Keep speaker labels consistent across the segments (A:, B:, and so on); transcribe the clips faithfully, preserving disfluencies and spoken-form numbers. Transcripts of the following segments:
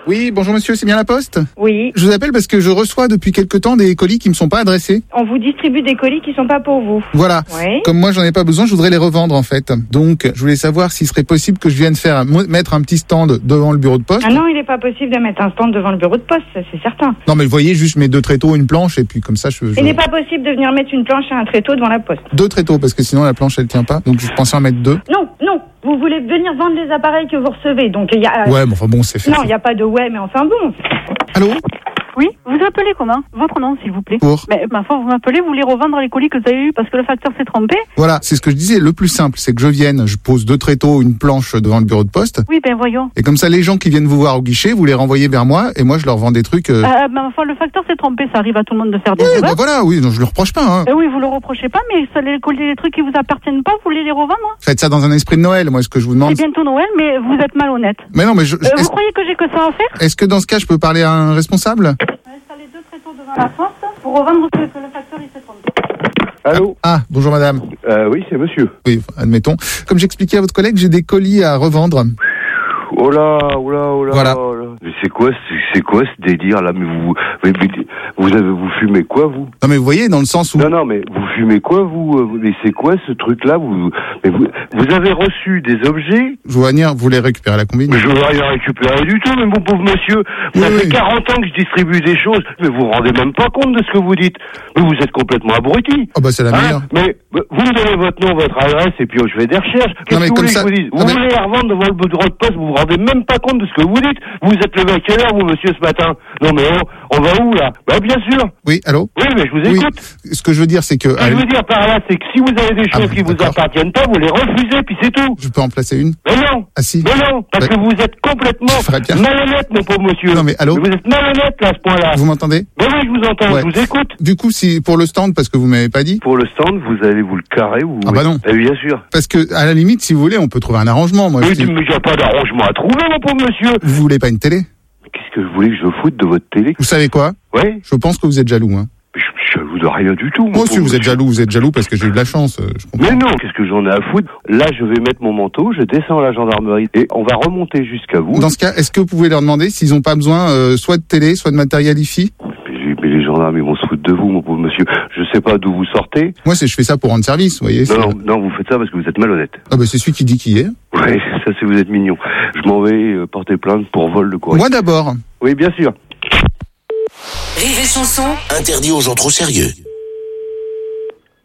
A: Oui, bonjour monsieur, c'est bien la Poste ?
B: Oui.
A: Je vous appelle parce que je reçois depuis quelque temps des colis qui me sont pas adressés.
B: On vous distribue des colis qui sont pas pour vous.
A: Voilà.
B: Oui.
A: Comme moi j'en ai pas besoin, je voudrais les revendre en fait. Donc, je voulais savoir s'il serait possible que je vienne faire mettre un petit stand devant le bureau de poste.
B: Ah non, il n'est pas possible de mettre un stand devant le bureau de poste, ça, c'est certain.
A: Non mais vous voyez, juste mes deux tréteaux, une planche et puis comme ça je... je...
B: Il n'est pas possible de venir mettre une planche et un tréteau devant la poste.
A: Deux tréteaux parce que sinon la planche elle tient pas. Donc je pensais en mettre deux.
B: Non, non. Vous voulez venir vendre les appareils que vous recevez, donc il y a...
A: Ouais, mais enfin bon, c'est fait.
B: Non, il n'y a pas de ouais, mais enfin bon.
A: Allô ?
C: Oui, vous appelez comment ? Votre nom, s'il vous plaît.
A: Pour
C: Mais ma foi, vous m'appelez, vous voulez revendre les colis que vous avez eus parce que le facteur s'est trompé ?
A: Voilà, c'est ce que je disais. Le plus simple, c'est que je vienne, je pose deux tréteaux, une planche devant le bureau de poste.
C: Oui, ben voyons.
A: Et comme ça, les gens qui viennent vous voir au guichet, vous les renvoyez vers moi et moi, je leur vends des trucs. Euh...
C: Euh, ma foi, le facteur s'est trompé, ça arrive à tout le monde de faire des
A: Oui,
C: erreurs.
A: bah voilà, oui, non, je le reproche pas. Hein.
C: Euh, oui, vous le reprochez pas, mais ça, les colis, les trucs qui vous appartiennent pas, vous voulez les revendre ?
A: Faites ça dans un esprit de Noël, moi, ce que je vous demande.
C: C'est bientôt Noël, mais vous êtes malhonnête.
A: Mais non, mais je.
C: Euh, vous croyez que j'ai que ça à faire ?
A: Est-ce que dans ce cas, je peux parler à un responsable ?
C: Installer deux tréteaux devant la porte pour revendre ce que le facteur il s'est trompé.
D: Allô ?
A: Ah, bonjour madame.
D: euh, Oui, c'est monsieur.
A: Oui, admettons. Comme j'expliquais à votre collègue, j'ai des colis à revendre.
D: Oh là, oh là, oh là.
A: Voilà.
D: Oh là. Mais c'est quoi, c'est, c'est quoi ce délire là ? Mais vous, mais, mais, vous avez, vous fumez quoi vous ?
A: Non mais vous voyez, dans le sens où...
D: Non, non, mais vous fumez quoi vous ? Mais c'est quoi ce truc là vous, mais vous, vous avez reçu des objets ?
A: Je vois venir, vous voulez récupérer la combine ?
D: Mais je veux rien récupérer du tout, mais mon pauvre monsieur.
A: Oui,
D: Ça
A: oui.
D: fait quarante ans que je distribue des choses, mais vous vous rendez même pas compte de ce que vous dites. Mais vous êtes complètement abruti.
A: Oh bah c'est la meilleure.
D: Hein, mais vous me donnez votre nom, votre adresse, et puis oh, je fais des recherches. Qu'est-ce
A: mais
D: que vous
A: comme
D: voulez
A: ça-
D: que je vous dise ?
A: Ah,
D: Vous
A: mais-
D: voulez la revendre devant le bureau de poste, vous vous rendez même pas compte de ce que vous dites. Vous êtes levé à quelle heure, vous, monsieur, ce matin ? Non, mais on, on va où, là ? Bah, bien sûr.
A: Oui, allô ?
D: Oui, mais je vous
A: Oui.
D: écoute.
A: Ce que je veux dire, c'est que...
D: Ce que je veux dire par là, c'est que si vous avez des
A: Ah,
D: choses qui vous
A: d'accord.
D: appartiennent pas, vous les refusez, puis c'est tout.
A: Je peux en placer une ?
D: Mais non.
A: Ah si.
D: Mais non, parce
A: Ouais.
D: que vous êtes complètement
A: Je ferais bien.
D: malhonnête, mon pauvre monsieur.
A: Non, mais allô ?
D: Vous êtes malhonnête, là, à ce point-là.
A: Vous m'entendez ?
D: Mais oui, je vous entends,
A: Ouais.
D: je vous écoute.
A: Du coup, si pour le stand, parce que vous m'avez pas dit,
D: Pour le stand, vous allez vous le carrer ou...
A: Ah bah non.
D: Eh bien sûr.
A: parce que à la limite, si vous voulez, on peut trouver un arrangement. Moi,
D: Oui,
A: je dis-
D: mais il n'y a pas d'arrangement à trouver, mon pauvre monsieur.
A: vous voulez pas une télé ?
D: Mais qu'est-ce que vous voulez que je foute de votre télé ?
A: Vous savez quoi ?
D: Ouais,
A: Je pense que vous êtes jaloux. Hein.
D: je suis jaloux de rien du tout, mon
A: Moi aussi,
D: pauvre
A: vous êtes
D: monsieur.
A: jaloux. Vous êtes jaloux parce que j'ai eu de la chance. euh, Je comprends.
D: Mais non, qu'est-ce que j'en ai à foutre ? Là, je vais mettre mon manteau, je descends à la gendarmerie et on va remonter jusqu'à vous.
A: Dans ce cas, est-ce que vous pouvez leur demander s'ils n'ont pas besoin euh, soit de télé, soit de matériel hi-fi ?
D: Mais, mais les gendarmes, ils vont se foutre de vous, mon pauvre monsieur. Je sais pas d'où vous sortez.
A: Moi, c'est je fais ça pour rendre service, vous voyez. c'est-
D: Non, non, non, vous faites ça parce que vous êtes malhonnête.
A: Ah bah c'est celui qui dit qui est.
D: Oui, ça c'est vous êtes mignon. Je m'en vais euh, porter plainte pour vol de courrier.
A: Moi d'abord.
D: Oui, bien sûr.
E: Rire et chanson,
F: Interdit aux gens trop sérieux.
G: Allô ?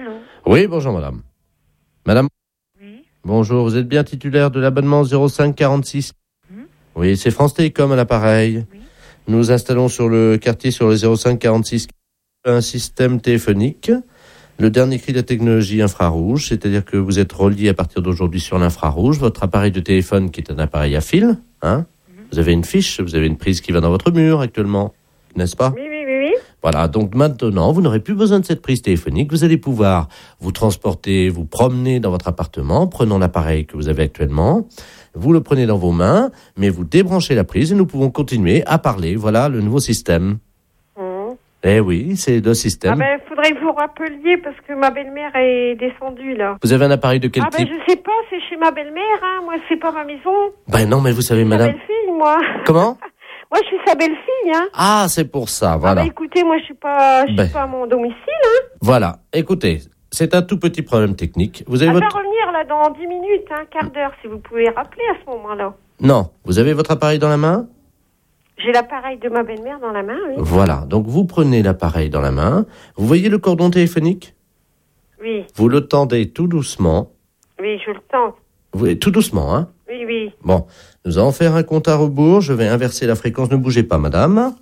H: Oui, bonjour madame. Madame
G: Oui.
H: Bonjour, vous êtes bien titulaire de l'abonnement zéro cinq quarante-six
G: Mhm.
H: Oui, c'est France Télécom à l'appareil.
G: Oui.
H: Nous installons sur le quartier, sur le zéro cinq quarante-six, un système téléphonique, le dernier cri de la technologie infrarouge, c'est-à-dire que vous êtes relié à partir d'aujourd'hui sur l'infrarouge, votre appareil de téléphone qui est un appareil à fil, hein. Vous avez une fiche, vous avez une prise qui va dans votre mur actuellement, n'est-ce pas ?
G: Oui, oui, oui, oui.
H: Voilà, donc maintenant, vous n'aurez plus besoin de cette prise téléphonique. Vous allez pouvoir vous transporter, vous promener dans votre appartement, prenant l'appareil que vous avez actuellement. Vous le prenez dans vos mains, mais vous débranchez la prise et nous pouvons continuer à parler. Voilà le nouveau système.
G: Mhm.
H: Eh oui, c'est le
G: Ah
H: système.
G: ben, faudrait que vous rappeliez parce que ma belle-mère est descendue, là.
H: Vous avez un appareil de quel
G: Ah ben,
H: type ?
G: je sais pas, c'est chez ma belle-mère, hein. Moi, c'est pas ma maison.
H: Ben non, mais vous savez,
G: Ma
H: madame...
G: belle-fille, moi.
H: Comment ?
G: Moi, je suis sa belle-fille, hein.
H: Ah, c'est pour ça,
G: Ah
H: voilà.
G: ben, écoutez, moi, je suis pas, je
H: Ben.
G: suis pas à mon domicile, hein.
H: Voilà, écoutez, c'est un tout petit problème technique. Vous avez
G: Elle va
H: votre...
G: revenir, là, dans dix minutes, un quart d'heure, si vous pouvez rappeler à ce moment-là.
H: Non, vous avez votre appareil dans la main ?
G: J'ai l'appareil de ma belle-mère dans la main, oui.
H: Voilà, donc vous prenez l'appareil dans la main. Vous voyez le cordon téléphonique ?
G: Oui,
H: Vous le tendez tout doucement.
G: oui, je le tente.
H: Vous, tout doucement, hein.
G: Oui, oui.
H: Bon, nous allons faire un compte à rebours. Je vais inverser la fréquence. Ne bougez pas, madame.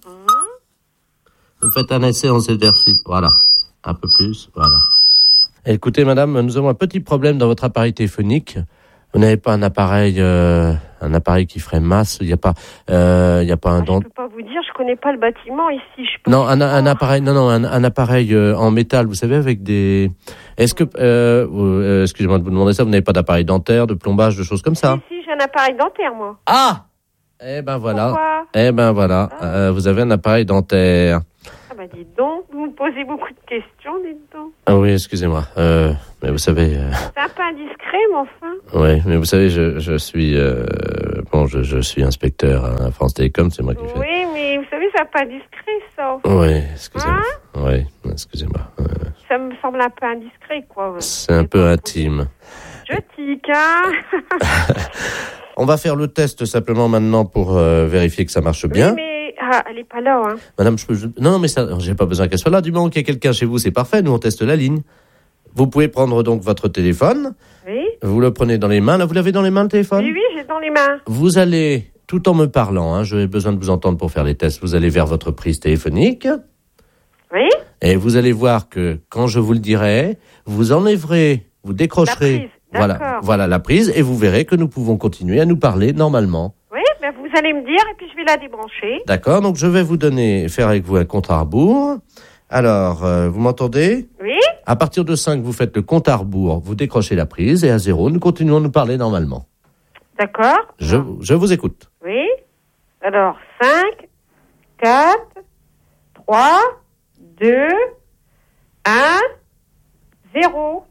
H: Vous faites un essai en cette version. Voilà. Un peu plus, voilà. Écoutez, madame, nous avons un petit problème dans votre appareil téléphonique. Vous n'avez pas un appareil, euh, un appareil qui ferait masse. Il n'y a pas, euh, il y a pas un
G: Ah,
H: dent.
G: je peux pas vous dire, je connais pas le bâtiment ici. Je peux
H: Non,
G: pas
H: un, un
G: savoir.
H: appareil, non, non, un, un appareil euh, en métal, vous savez, avec des... Est-ce que, euh, euh, excusez-moi de vous demander ça, vous n'avez pas d'appareil dentaire, de plombage, de choses comme ça?
G: Si, si, j'ai un appareil dentaire, moi.
H: Ah! Eh ben voilà.
G: Pourquoi?
H: Eh ben voilà, euh, vous avez un appareil dentaire.
G: Ah bah dites donc, vous me posez beaucoup de questions, dites donc.
H: Ah oui, excusez-moi. Euh, mais vous savez... Euh...
G: C'est un peu indiscret, mais enfin.
H: Oui, mais vous savez, je, je suis... Euh... Bon, je, je suis inspecteur à France Télécom, c'est moi qui fais...
G: Oui, mais vous savez, c'est pas discret, ça.
H: Oui, excusez-moi.
G: Hein
H: oui, excusez-moi. Euh...
G: Ça me semble un peu indiscret, quoi.
H: C'est un peu intime.
G: Je tique, hein.
H: On va faire le test simplement maintenant pour euh, vérifier que ça marche bien.
G: Oui, mais ah, elle est pas là, hein.
H: Madame, je peux... Je... Non, mais ça, j'ai pas besoin qu'elle soit là. Du moment qu'il y a quelqu'un chez vous, c'est parfait. Nous, on teste la ligne. Vous pouvez prendre donc votre téléphone.
G: Oui.
H: Vous le prenez dans les mains. Là, vous l'avez dans les mains, le téléphone ?
G: Oui, oui, j'ai dans les mains.
H: Vous allez, tout en me parlant, hein, j'ai besoin de vous entendre pour faire les tests, vous allez vers votre prise téléphonique.
G: Oui.
H: Et vous allez voir que, quand je vous le dirai, vous enlèverez, vous décrocherez...
G: La prise.
H: Voilà, voilà la prise, et vous verrez que nous pouvons continuer à nous parler normalement.
G: Oui, ben vous allez me dire, et puis je vais la débrancher.
H: D'accord, donc je vais vous donner, faire avec vous un compte à rebours. Alors, euh, vous m'entendez ?
G: Oui.
H: À partir de cinq, vous faites le compte à rebours, vous décrochez la prise, et à zéro, nous continuons à nous parler normalement.
G: D'accord.
H: Je, je vous écoute.
G: Oui. Alors, cinq, quatre, trois, deux, un, zéro.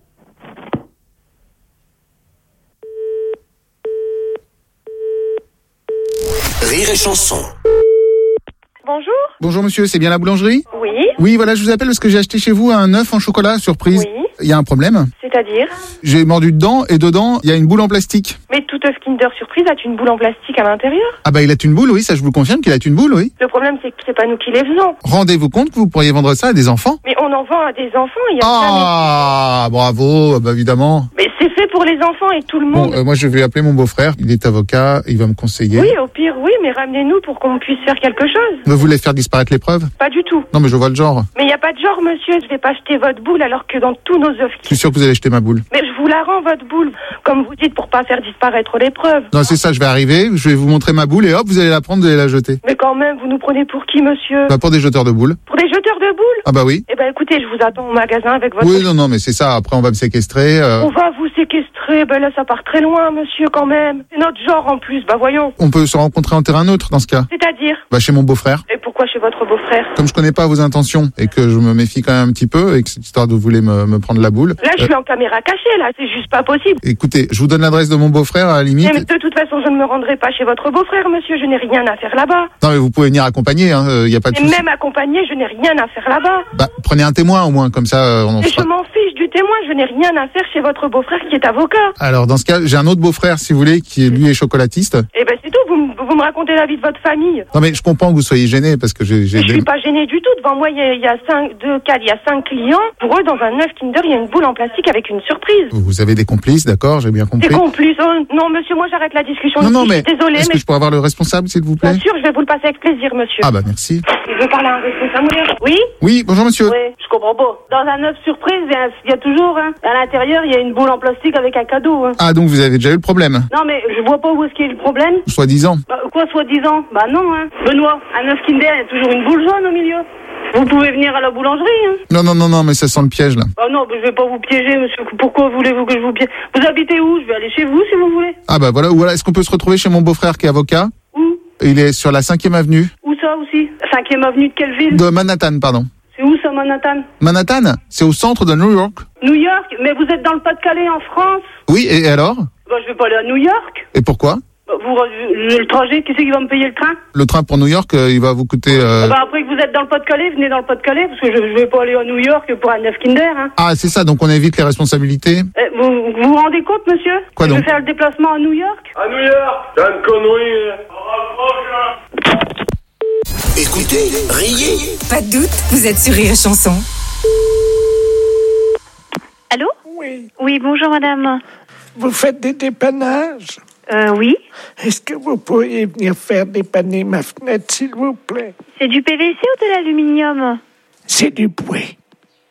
E: Rire et chanson.
G: Bonjour.
A: Bonjour monsieur, c'est bien la boulangerie ?
G: Oui.
A: Oui, voilà, je vous appelle parce que j'ai acheté chez vous un œuf en chocolat surprise.
G: Oui.
A: Il y a un problème.
G: C'est-à-dire ?
A: J'ai mordu dedans et dedans, il y a une boule en plastique.
G: Mais tout œuf Kinder Surprise a une boule en plastique à l'intérieur.
A: Ah bah il a une boule, oui, ça je vous confirme qu'il a une boule, oui.
G: Le problème, c'est que c'est pas nous qui les faisons.
A: Rendez-vous compte que vous pourriez vendre ça à des enfants ?
G: Mais on en vend à des enfants, il y a
A: Ah, bravo, bah évidemment.
G: jamais... Mais c'est fait pour les enfants et tout le monde.
A: Bon, euh, moi je vais appeler mon beau-frère, il est avocat, il va me conseiller.
G: Oui, au pire, oui, mais ramenez-nous pour qu'on puisse faire quelque chose.
A: Vous voulez faire disparaître les preuves ?
G: Pas du tout.
A: Non mais je vois le genre.
G: Mais il n'y a pas de genre, monsieur, je vais pas acheter votre boule alors que dans tous nos œufs...
A: Je suis sûr que vous allez jeter ma boule.
G: Mais je vous la rends, votre boule, comme vous dites, pour pas faire disparaître les preuves.
A: Non, c'est ça, je vais arriver, je vais vous montrer ma boule et hop, vous allez la prendre, vous allez la jeter.
G: Mais quand même, vous nous prenez pour qui, monsieur ?
A: Bah pour des jeteurs de boules.
G: Pour des jeteurs de boules ?
A: Ah bah oui.
G: Eh ben écoutez, je vous attends au magasin avec votre...
A: Oui, non, non, mais c'est ça, après on va me séquestrer. Euh...
G: On va vous séquestrer, ben là ça part très loin, monsieur, quand même. C'est notre genre en plus, bah voyons.
A: On peut se rencontrer en terrain neutre dans ce cas.
G: C'est-à-dire ?
A: Bah chez mon beau-frère.
G: Et pourquoi chez votre beau-frère ?
A: Comme je connais pas vos intentions et que je me méfie quand même un petit peu et que cette histoire de vous voulez me, me prendre la boule.
G: Là je suis en caméra cachée, là, c'est juste pas possible.
A: Écoutez, je vous donne l'adresse de mon beau-frère à la limite.
G: Mais de toute façon, je ne me rendrai pas chez votre beau-frère, monsieur, je n'ai rien à faire là-bas.
A: Non mais vous pouvez venir accompagner, hein, y a pas de
G: Et
A: souci.
G: même accompagné, je n'ai rien à faire là-bas.
A: Bah prenez un témoin au moins, comme ça euh, on en
G: Et
A: fera.
G: je m'en fiche du témoin, je n'ai rien à faire chez votre beau-frère qui est avocat.
A: Alors dans ce cas, j'ai un autre beau-frfrère si vous voulez, qui lui est chocolatiste.
G: Eh ben c'est tout, vous, m- vous me racontez la vie de votre famille.
A: Non mais je comprends que vous soyez gêné parce que j'ai... j'ai
G: Mais je
A: des...
G: suis pas gênée du tout. Devant moi, il y a, il y a cinq, deux, quatre, il y a cinq clients. Pour eux, dans un œuf Kinder, il y a une boule en plastique avec une surprise.
A: Vous avez des complices, d'accord, j'ai bien
G: Des
A: compris.
G: complices. Oh, non, monsieur, moi j'arrête la discussion.
A: Non,
G: ici.
A: non,
G: Je
A: mais
G: suis désolée,
A: est-ce
G: mais
A: que je pourrais avoir le responsable, s'il vous plaît ?
G: bien sûr, je vais vous le passer avec plaisir, monsieur.
A: Ah bah merci.
G: Je veux parler à un responsable. Oui.
A: Oui, bonjour monsieur.
F: Oui, je comprends pas. Dans un œuf surprise, il y a- il y, a toujours, hein, à l'intérieur, il y a une boule en plastique avec un cadeau. Hein.
A: Ah donc vous avez déjà eu le problème,
F: Non, mais je vois pas où est-ce qu'il y a le problème.
A: soi-disant.
F: Bah, quoi, soi-disant? Bah non, hein. Benoît, un œuf Kinder, il y a toujours une boule jaune au milieu. Vous pouvez venir à la boulangerie, hein.
A: Non, non, non, non, mais ça sent le piège là.
F: Ah non, mais je vais pas vous piéger, monsieur. Pourquoi voulez-vous que je vous piège? Vous habitez où? Je vais aller chez vous, si vous voulez.
A: Ah bah voilà, ou voilà, est-ce qu'on peut se retrouver chez mon beau-frère qui est avocat ?
F: Où?
A: Il est sur la cinquième avenue
F: Où ça aussi? Cinquième avenue de quelle ville?
A: de Manhattan, pardon.
F: C'est où ça, Manhattan?
A: Manhattan, c'est au centre de New York.
F: New York? Mais vous êtes dans le Pas-de-Calais, en France?
A: Oui, et alors ?
F: Bah, je vais pas aller à New York.
A: Et pourquoi ?
F: Bah, vous, le trajet, qui c'est qui va me payer le train?
A: Le train pour New York, euh, il va vous coûter... euh,
F: Ah bah après que vous êtes dans le Pas-de-Calais, venez dans le Pas-de-Calais, parce que je, je vais pas aller à New York pour un œuf Kinder, hein.
A: Ah, c'est ça, donc on évite les responsabilités.
F: Eh, vous, vous vous rendez compte, monsieur?
A: Quoi
F: Je
A: donc?
F: vais faire le déplacement à New York?
D: À New York, t'as une connerie.
E: Écoutez, riez. Pas de doute, vous êtes sur Rire et Chanson.
B: Allô ?
I: Oui.
B: Oui, bonjour madame.
I: Vous faites des dépannages?
B: Euh, oui.
I: Est-ce que vous pourriez venir faire dépanner ma fenêtre, s'il vous plaît?
B: C'est du P V C ou de l'aluminium ?
I: C'est du bouet.
B: Comment ?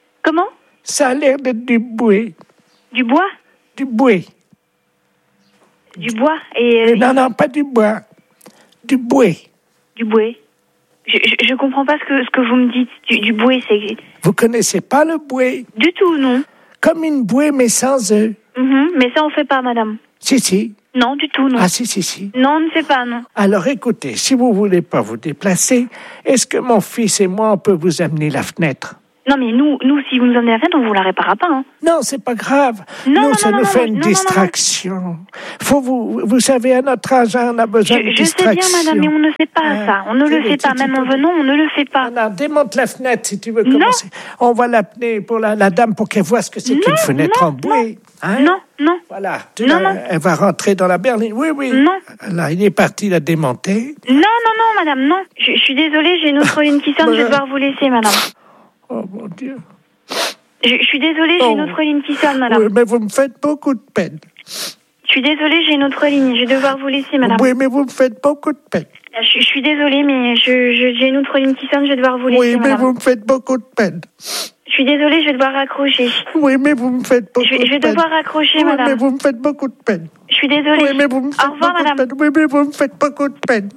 I: Ça a l'air d'être du bouet.
B: Du bois ?
I: Du bouet.
B: Du bois et... euh,
I: Non, non, pas du bois. Du bouet.
B: Du bouet. Je, je, je comprends pas ce que, ce que vous me dites. Du, du bouet, c'est...
I: Vous connaissez pas le bouet?
B: Du tout, non.
I: Comme une bouée, mais sans œufs.
B: Mhm, mais ça, on fait pas, madame.
I: Si, si.
B: Non, du tout, non.
I: Ah, si, si, si.
B: Non, on ne fait pas, non.
I: Alors écoutez, si vous voulez pas vous déplacer, est-ce que mon fils et moi, on peut vous amener la fenêtre?
B: Non, mais nous, nous, si vous nous emmenez la fenêtre, on vous la réparera pas, hein.
I: Non, c'est pas grave.
B: Non,
I: nous,
B: non,
I: ça
B: non,
I: nous
B: non,
I: fait
B: non,
I: une
B: non, non,
I: distraction. Faut vous, vous savez, à notre âge, on a besoin
B: Je,
I: de
B: je sais
I: distraction.
B: bien, madame, mais on ne fait pas
I: Ah,
B: ça. On ne le
I: tu-
B: fait
I: tu-
B: pas.
I: tu
B: Même en
I: peux-
B: venant, on ne le fait pas.
I: Non, non, démonte la fenêtre si tu veux
B: Non.
I: commencer. On va l'appeler pour la, la dame pour qu'elle voie ce que c'est
B: Non,
I: qu'une fenêtre
B: non,
I: en bouée. Hein?
B: Non, non.
I: Voilà. Tu
B: Non,
I: la-
B: non.
I: Elle va rentrer dans la berline. Oui, oui.
B: Non.
I: Là, il est parti la démonter.
B: Non, non, non, madame, non. Je, je suis désolée, j'ai une autre ligne qui sonne, je vais devoir vous laisser, madame.
I: Oh, mon Dieu.
B: Je, je suis désolée, j'ai une
I: Oh.
B: autre ligne qui sonne, madame.
I: Oui, mais vous me faites beaucoup de peine.
B: Je suis désolée, j'ai une autre ligne, je vais devoir vous laisser, madame.
I: Oui, mais vous me faites beaucoup de peine.
B: Je, je suis désolée, mais je, je, j'ai une autre ligne qui sonne, je vais devoir vous laisser,
I: Oui, mais
B: madame.
I: vous me faites beaucoup de peine.
B: Je suis désolée, je vais devoir raccrocher.
I: Oui, mais vous me faites beaucoup
B: Je vais, je vais
I: de peine.
B: devoir raccrocher,
I: Oui,
B: madame.
I: mais vous me faites beaucoup de peine.
B: Je suis désolée.
I: Oui, mais vous me faites
B: Au revoir,
I: beaucoup
B: madame.
I: de peine. Oui, mais vous me faites beaucoup de peine.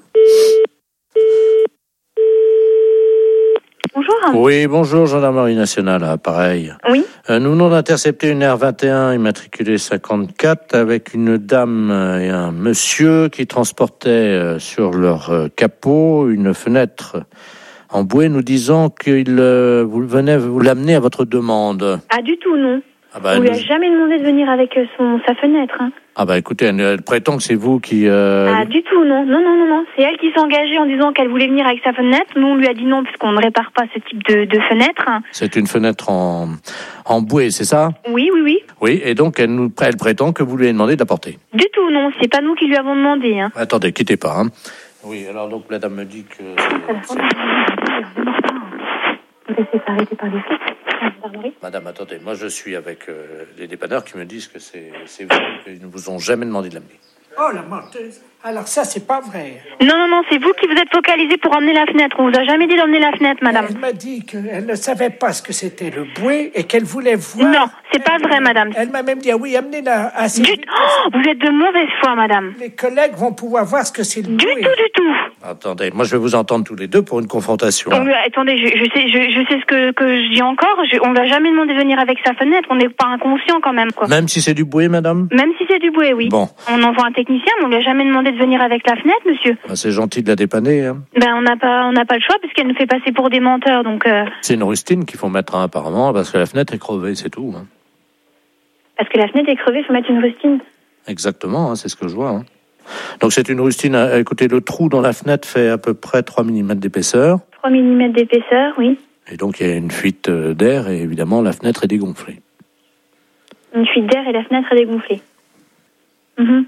B: Bonjour.
H: Oui, bonjour, gendarmerie nationale, ah, pareil.
B: Oui.
H: Euh, nous venons d'intercepter une R vingt et un immatriculée cinquante-quatre avec une dame euh, et un monsieur qui transportaient euh, sur leur euh, capot une fenêtre en bouée, nous disant qu'il euh, vous venez vous l'amener à votre demande.
B: Ah, du tout, non.
H: Ah bah,
B: On lui a
H: nous-
B: jamais demandé de venir avec euh, son, sa fenêtre, hein.
H: ah bah écoutez, elle, elle prétend que c'est vous qui... euh,
B: Ah, du tout, non. Non, non, non, non. C'est elle qui s'est engagée en disant qu'elle voulait venir avec sa fenêtre. Nous, on lui a dit non, puisqu'on ne répare pas ce type de, de fenêtre.
H: C'est une fenêtre en, en bouée, c'est ça?
B: Oui, oui, oui.
H: Oui, et donc elle, nous, elle prétend que vous lui avez demandé de la porter.
B: Du tout, non. C'est pas nous qui lui avons demandé, hein.
H: Attendez, quittez pas. Hein. Oui, alors donc la dame me dit que... c'est-
B: Vous laissez s'arrêter par les flics, la gendarmerie.
H: Madame, attendez, moi je suis avec euh, les dépanneurs qui me disent que c'est c'est vous, qu'ils ne vous ont jamais demandé de l'amener.
I: Oh, la menteuse. Alors ça, c'est pas vrai.
B: Non, non, non. C'est vous qui vous êtes focalisé pour emmener la fenêtre. On vous a jamais dit d'emmener la fenêtre, madame.
I: Elle m'a dit qu'elle ne savait pas ce que c'était le bouée et qu'elle voulait voir...
B: Non, c'est pas vrai, madame.
I: Elle m'a même dit, ah oui, amenez-la assez
B: Du...
I: vite.
B: Oh, vous êtes de mauvaise foi, madame.
I: Les collègues vont pouvoir voir ce que c'est le
B: Du
I: bouée.
B: tout, du tout.
H: Attendez, moi je vais vous entendre tous les deux pour une confrontation.
B: On lui a- attendez, je, je sais, je, je sais ce que, que je dis encore. Je, on l'a jamais demandé de venir avec sa fenêtre. On n'est pas inconscient quand même, quoi.
H: Même si c'est du bouée, madame?
B: Même si c'est du bouée, oui.
H: Bon.
B: On envoie un technicien, mais on lui a jamais demandé de venir avec la fenêtre, monsieur.
H: Ben, c'est gentil de la dépanner. Hein.
B: Ben, on n'a pas, on n'a pas le choix puisqu'elle nous fait passer pour des menteurs, donc. Euh,
H: C'est une rustine qu'il faut mettre hein, apparemment parce que la fenêtre est crevée, c'est tout. Hein.
B: parce que la fenêtre est crevée, il faut mettre une rustine.
H: Exactement, hein, c'est ce que je vois. Hein. Donc c'est une rustine. euh, Écoutez, le trou dans la fenêtre fait à peu près trois millimètres d'épaisseur.
B: trois millimètres d'épaisseur, oui.
H: Et donc il y a une fuite euh, d'air et évidemment la fenêtre est dégonflée.
B: Une fuite d'air et la fenêtre est dégonflée. Mhm.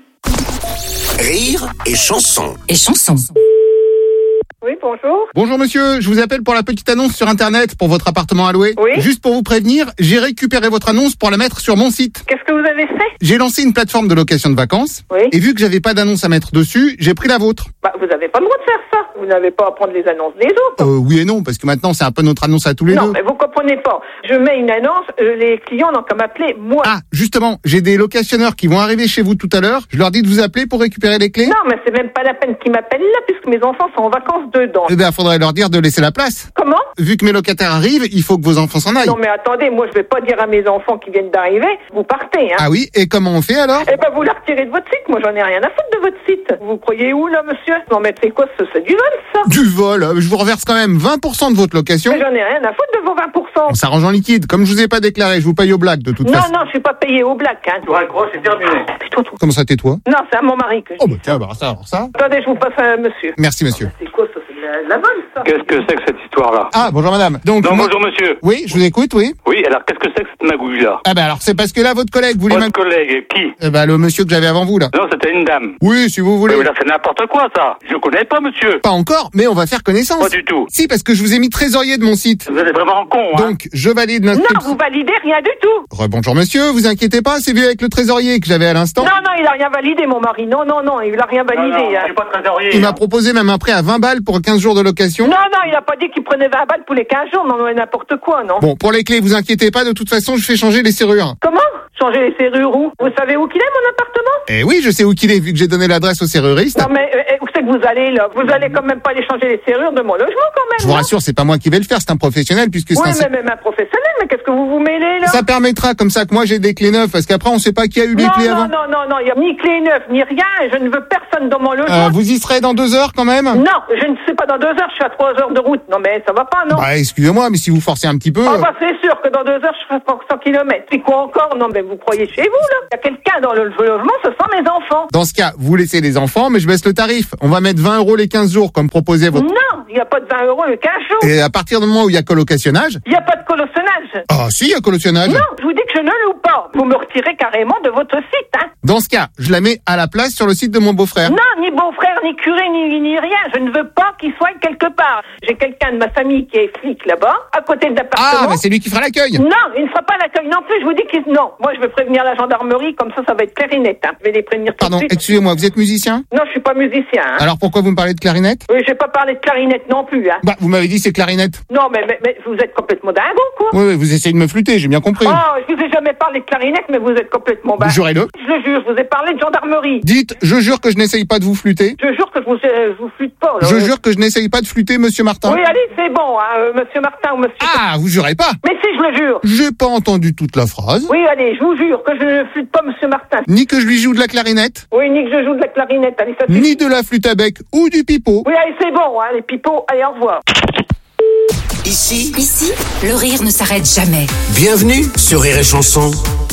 E: Rire et chanson.
J: Et chanson.
F: Oui, bonjour.
A: Bonjour monsieur, je vous appelle pour la petite annonce sur internet pour votre appartement à louer.
F: Oui.
A: Juste pour vous prévenir, j'ai récupéré votre annonce pour la mettre sur mon site.
F: Qu'est-ce que vous avez fait?
A: J'ai lancé une plateforme de location de vacances.
F: Oui.
A: Et vu que j'avais pas d'annonce à mettre dessus, j'ai pris la vôtre.
F: Bah, vous n'avez pas le droit de faire ça. Vous n'avez pas à prendre les annonces des autres.
A: Euh, oui et non, parce que maintenant c'est un peu notre annonce à tous les
F: Non,
A: deux.
F: mais vous comprenez pas. Je mets une annonce, euh, les clients n'ont qu'à m'appeler moi.
A: Ah, justement, j'ai des locationneurs qui vont arriver chez vous tout à l'heure. Je leur dis de vous appeler pour récupérer les clés.
F: Non, mais c'est même pas la peine qu'ils m'appellent là, puisque mes enfants sont en vacances dedans.
A: Eh ben, faudrait leur dire de laisser la place.
F: Comment?
A: Vu que mes locataires arrivent, il faut que vos enfants s'en aillent.
F: Non, mais attendez, moi, je vais pas dire à mes enfants qui viennent d'arriver, vous partez, hein.
A: Ah oui, et comment on fait alors?
F: Eh ben, vous la retirez de votre site. Moi, j'en ai rien à foutre de votre site. Vous croyez où, là, monsieur? Non, mais c'est quoi, ça? C'est du vol, ça?
A: Du vol, euh, je vous reverse quand même vingt pour cent de votre location.
F: Mais j'en ai rien à foutre de vos vingt pour cent.
A: On s'arrange en liquide. Comme je vous ai pas déclaré, je vous paye au black de toute
F: Non,
A: façon.
F: non, je suis pas payé au black, hein.
D: Tu raccroches, c'est terminé.
F: Putain, toi.
A: Comment ça, tais-toi?
F: Non, c'est à mon mari que je
A: Oh
F: dis
A: bah tiens, bah ça, alors ça.
F: Attendez, je vous passe à monsieur.
A: Merci monsieur.
F: C'est quoi, ça? C'est de la, de la vol, ça?
D: Qu'est-ce que c'est que cette histoire-là?
A: Ah, bonjour madame. Donc,
D: Non,
A: moi-
D: bonjour monsieur.
A: Oui, je vous écoute, oui.
D: Oui, alors qu'est-ce que c'est que cette magouille-là?
A: Ah bah alors c'est parce que là, votre collègue voulait...
D: Votre
A: m'in-
D: collègue, qui?
A: Eh bah le monsieur que j'avais avant vous, là.
D: Non, c'était une dame.
A: Oui, si vous voulez.
D: Mais là, c'est n'importe quoi, ça. Je connais pas, monsieur.
A: Pas encore, mais on va faire connaissance.
D: Pas du tout.
A: Si, parce que je vous ai mis trésorier de mon site.
D: Vous êtes vraiment con, hein.
A: Donc, je valide
F: Non,
A: l'inscription.
F: vous validez rien du tout.
A: Rebonjour monsieur, vous inquiétez pas, c'est vu avec le trésorier que j'avais à l'instant.
F: Non, non, il a rien validé, mon mari. Non, non, non, il a rien
D: Non,
F: validé.
D: non,
F: hein.
D: je suis pas trésorier.
A: Il m'a proposé même un prêt à vingt balles pour quinze jours de location.
F: Non, non, il a pas dit qu'il prenait vingt balles pour les quinze jours. Non, mais n'importe quoi, non.
A: Bon, pour les clés, vous inquiétez pas, de toute façon, je fais changer les serrures.
F: Comment? Changer les serrures où? Vous savez où qu'il est, mon appartement?
A: Eh oui, je sais où qu'il est, vu que j'ai donné l'adresse au serruriste.
F: Non, mais euh, où c'est que
J: que vous allez, là? Vous allez quand même pas aller changer les serrures de mon logement, quand même.
A: Je vous rassure, c'est pas moi qui vais le faire, c'est un professionnel, puisque
J: oui,
A: c'est un...
J: mais même un professionnel, mais qu'est-ce que vous vous mêlez, là?
A: Ça permettra, comme ça, que moi j'ai des clés neuves, parce qu'après on sait pas qui a eu les
J: non,
A: clés
J: non,
A: avant.
J: Non, non, non, il y a ni clé neuve, ni rien, et je ne veux personne dans mon logement.
A: Euh, vous y serez dans deux heures, quand même?
J: Non, je ne sais pas dans deux heures, je suis à trois heures de route. Non, mais ça va pas, non?
A: Bah, excusez-moi, mais si vous forcez un petit peu...
J: Ah, bah, c'est sûr que dans deux heures, je ferai pas cent kilomètres. C'est quoi encore? Non, mais vous croyez chez vous, là? Il y a quelqu'un dans le logement, ce sont mes enfants.
A: Dans ce cas, vous laissez les enfants, mais je baisse le tarif. On va mettre vingt euros les quinze jours, comme proposé votre...
J: Non, il n'y a pas de vingt euros le quinze jours.
A: Et à partir du moment où il y a colocationnage...
J: Il n'y a pas de colocationnage.
A: Ah, si, il y a colocationnage.
J: Non, je vous dis que je ne loue pas. Vous me retirez carrément de votre site, hein.
A: Dans ce cas, je la mets à la place sur le site de mon beau-frère.
J: Non, ni beau-frère, ni curé, ni, ni rien. Je ne veux pas qu'il soit quelque part. J'ai quelqu'un de ma famille qui est flic là-bas, à côté de l'appartement.
A: Ah, mais c'est lui qui fera l'accueil.
J: Non, il ne fera pas l'accueil non plus. Je vous dis qu'il... Non, moi je vais prévenir la gendarmerie, comme ça, ça va être clarinette, hein. Je vais les prévenir tout
A: Pardon,
J: de suite.
A: excusez-moi, vous êtes musicien?
J: Non, je suis pas musicien, hein.
A: Alors pourquoi vous me parlez de clarinette?
J: Oui, j'ai pas parlé de clarinette non plus, hein.
A: Bah, vous m'avez dit c'est clarinette.
J: Non, mais, mais, mais vous êtes complètement dingo, quoi.
A: Oui, oui, vous essayez de me flûter, j'ai bien compris.
J: Oh, je vous ai jamais parlé de clarinette, mais vous êtes complètement bas.
A: Jurez-le.
J: Je le jure, je vous ai parlé de gendarmerie.
A: Dites, je jure que je n'essaye pas de vous flûter.
J: Je jure que je vous, euh, je vous flûte pas, là.
A: Je jure que je n'essaye pas de flûter, monsieur Martin.
J: Oui, allez, c'est bon, hein, euh, monsieur Martin ou monsieur...
A: Ah, vous jurez pas?
J: Mais si, je le jure.
A: J'ai pas entendu toute la phrase.
J: Oui, allez, je vous jure que je ne flûte pas monsieur Martin.
A: Ni que je lui joue de la clarinette.
J: Oui, ni que je joue de la clarinette, allez, ça suffit.
A: Ni de la flûte à bec ou du pipeau.
J: Oui, allez, c'est bon, hein, les pipeaux, allez, au revoir.
E: Ici, ici, le rire ne s'arrête jamais.
K: Bienvenue sur Rire et Chanson.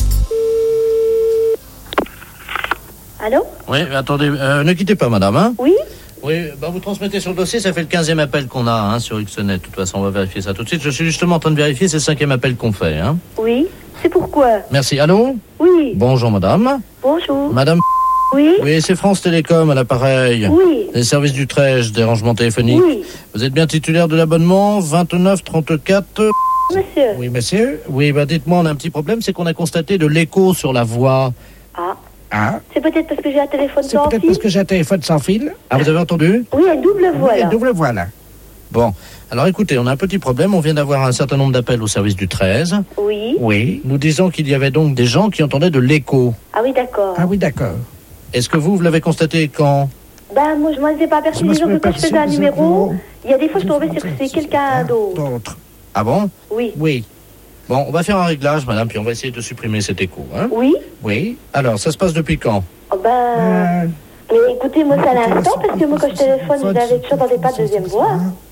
B: Allô?
H: Oui, attendez, euh, ne quittez pas, madame, hein?
B: Oui?
H: Oui, bah vous transmettez sur le dossier, ça fait le quinzième appel qu'on a hein, sur Xnet. De toute façon, on va vérifier ça tout de suite. Je suis justement en train de vérifier, c'est le cinquième appel qu'on fait. Hein.
B: Oui, c'est pourquoi?
H: Merci. Allô?
B: Oui.
H: Bonjour, madame.
B: Bonjour.
H: Madame?
B: Oui.
H: Oui, c'est France Télécom à l'appareil.
B: Oui.
H: Les services du treize, des rangements téléphoniques.
B: Oui.
H: Vous êtes bien titulaire de l'abonnement vingt-neuf trente-quatre?
B: Monsieur.
H: Oui, monsieur. Oui, bah dites-moi, on a un petit problème, c'est qu'on a constaté de l'écho sur la voix.
B: Ah.
I: Ah.
B: C'est peut-être parce que j'ai un téléphone
I: C'est
B: sans
I: peut-être
B: fil.
I: parce que j'ai un téléphone sans fil.
H: Ah, vous avez entendu?
B: Oui, une double voix,
I: Oui,
B: là.
I: une double voix, là.
H: Bon, alors écoutez, on a un petit problème. On vient d'avoir un certain nombre d'appels au service du treize.
B: Oui.
H: Oui. Nous disons qu'il y avait donc des gens qui entendaient de l'écho.
B: Ah oui, d'accord.
I: Ah oui, d'accord.
H: Est-ce que vous, vous l'avez constaté quand?
B: Ben, moi, je m'en étais pas aperçu.
I: Je me
B: Disons
I: suis
B: que quand je
I: aperçu
B: faisais un
I: des
B: numéro,
I: numéros.
B: il y a des fois, je tombais sur que c'est quelqu'un d'autre.
I: D'autres.
H: Ah bon?
B: Oui.
H: Oui. Bon, on va faire un réglage, madame, puis on va essayer de supprimer cet écho. Hein?
B: Oui.
H: Oui. Alors, ça se passe depuis quand?
B: Oh, ben...
I: Euh,
B: Mais écoutez, moi, c'est à l'instant, parce que moi, quand je téléphone, vous n'avez j'entendais pas de deuxième voix.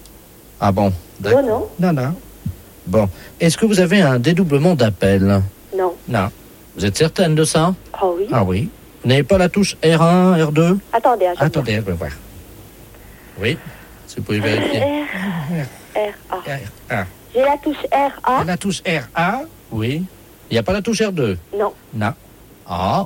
H: Ah bon?
B: Non, non.
I: Non, non.
H: Bon. Est-ce que vous avez un dédoublement d'appel?
B: Non.
H: Non. Vous êtes certaine de ça?
B: Oh oui.
H: Ah oui. Vous n'avez pas la touche R un, R deux?
B: Attendez, hein, je
H: Attendez, je vais voir. Oui. Si vous pouvez vérifier.
B: R, R, A.
H: R un.
B: J'ai la touche R, A.
I: La touche R A.
H: Oui. Il n'y a pas la touche R deux?
B: Non.
H: Non. Ah.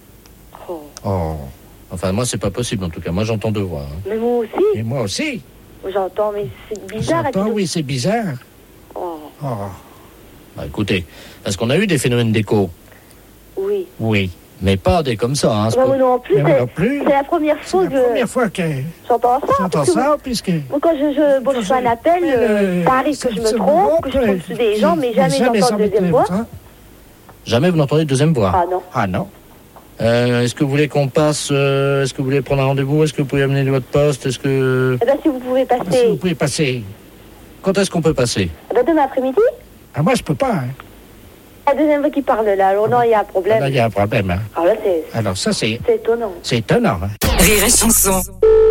B: Oh.
H: Oh. Enfin, moi, c'est pas possible, en tout cas. Moi, j'entends deux voix. hein.
B: Mais moi aussi.
I: Et moi aussi.
B: J'entends, mais c'est bizarre.
I: J'entends,
B: avec-
I: oui, c'est bizarre.
B: Oh.
I: Oh.
H: Bah, écoutez, est-ce qu'on a eu des phénomènes d'écho?
B: Oui.
H: Oui. Mais pas des comme ça, hein.
B: Bah, moi non plus,
I: Mais moi
B: c'est
I: non plus.
B: c'est la première fois
I: C'est
B: que
I: la première fois que
B: j'entends ça.
I: j'entends
B: parce que
I: ça, puisque...
B: moi, quand je, je, bon, je fais un appel,
I: Mais
B: euh,
I: le-
B: ça arrive que je me
I: ce
B: trompe, que je tombe sur des gens, mais jamais j'entends
I: sans
B: de deuxième
I: mettre
B: voix.
I: ça.
H: Jamais vous n'entendez de deuxième voix?
B: Ah non.
I: Ah non.
H: Euh, est-ce que vous voulez qu'on passe, euh, est-ce que vous voulez prendre un rendez-vous? Est-ce que vous pouvez amener votre poste? Est-ce que...
B: Eh ben, si vous pouvez
I: Si vous
B: passer
I: pouvez passer.
H: Quand est-ce qu'on peut passer?
B: eh ben, demain après-midi,
I: Ah, moi, je peux pas. Hein.
B: la deuxième voix qui parle là, alors non, il y a un problème.
I: Là, il y a un problème. Hein.
B: Alors là, c'est
I: Alors, ça, c'est
B: c'est étonnant.
I: c'est étonnant. Hein.
E: Rire et chanson.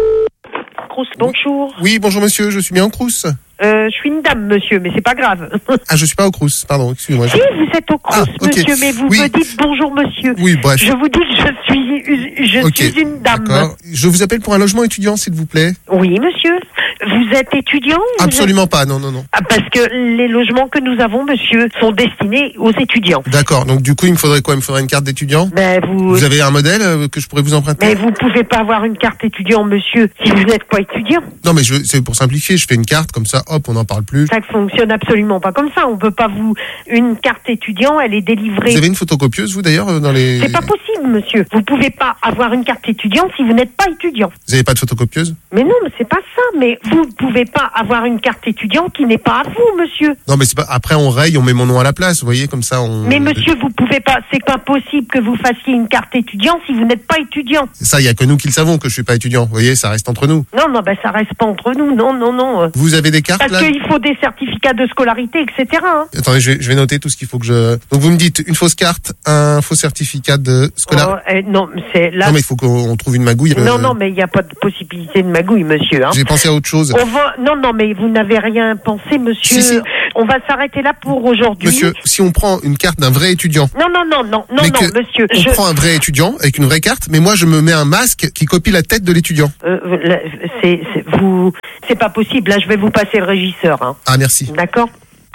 L: Bonjour.
A: Oui, bonjour monsieur, je suis bien au Crous.
L: Euh, je suis une dame, monsieur, mais c'est pas grave.
A: Ah, je suis pas au Crous, pardon, excusez-moi.
L: Si, vous êtes au Crous,
A: Ah, ok.
L: monsieur, mais vous
A: Oui.
L: me dites bonjour, monsieur.
A: Oui, bref.
L: Je vous dis que je suis, je
A: Ok,
L: suis une dame.
A: D'accord. Je vous appelle pour un logement étudiant, s'il vous plaît.
L: Oui, monsieur. Vous êtes étudiant ou vous
A: Absolument pas, non, non, non.
L: êtes- Ah, parce que les logements que nous avons, monsieur, sont destinés aux étudiants.
A: D'accord, donc du coup, il me faudrait quoi? Il me faudrait une carte d'étudiant?
L: Ben, vous...
A: Vous avez un modèle euh, que je pourrais vous emprunter?
L: Mais vous pouvez pas avoir une carte étudiant, monsieur, si vous n'êtes pas étudiant.
A: Non, mais je, c'est pour simplifier, je fais une carte, comme ça, hop, on n'en parle plus.
L: Ça fonctionne absolument pas comme ça. On peut pas vous... Une carte étudiant, elle est délivrée...
A: Vous avez une photocopieuse, vous, d'ailleurs, euh, dans les...
L: C'est pas possible, monsieur. Vous pouvez pas avoir une carte étudiant si vous n'êtes pas étudiant.
A: Vous avez pas de photocopieuse?
L: Mais non, mais c'est pas ça. Mais vous vous ne pouvez pas avoir une carte étudiant qui n'est pas à vous, monsieur.
M: Non, mais c'est pas. Après, on raye, on met mon nom à la place. Vous voyez, comme ça, on.
L: Mais monsieur, vous pouvez pas. C'est pas possible que vous fassiez une carte étudiant si vous n'êtes pas étudiant.
M: Ça, il y a que nous qui le savons que je suis pas étudiant. Vous voyez, ça reste entre nous.
L: Non, non, ben ça reste pas entre nous. Non, non, non.
M: Vous avez des cartes
L: Parce
M: là
L: qu'il faut des certificats de scolarité, et cetera. Hein.
M: Attendez, je vais, je vais noter tout ce qu'il faut que je. Donc vous me dites une fausse carte, un faux certificat de scolarité.
L: Oh, euh, non, c'est là.
M: Non, mais il faut qu'on trouve une magouille.
L: Non,
M: euh...
L: non, mais il n'y a pas de possibilité de magouille, monsieur. Hein.
M: J'ai pensé à autre chose.
L: On va... Non, non, mais vous n'avez rien pensé, monsieur.
M: Si, si.
L: On va s'arrêter là pour aujourd'hui.
M: Monsieur, si on prend une carte d'un vrai étudiant.
L: Non, non, non, non, non,
M: mais
L: non,
M: que
L: monsieur.
M: On
L: je...
M: prend un vrai étudiant avec une vraie carte, mais moi je me mets un masque qui copie la tête de l'étudiant.
L: Euh, là, c'est, c'est, vous, c'est pas possible. Là, je vais vous passer le régisseur. Hein.
M: Ah, merci.
L: D'accord.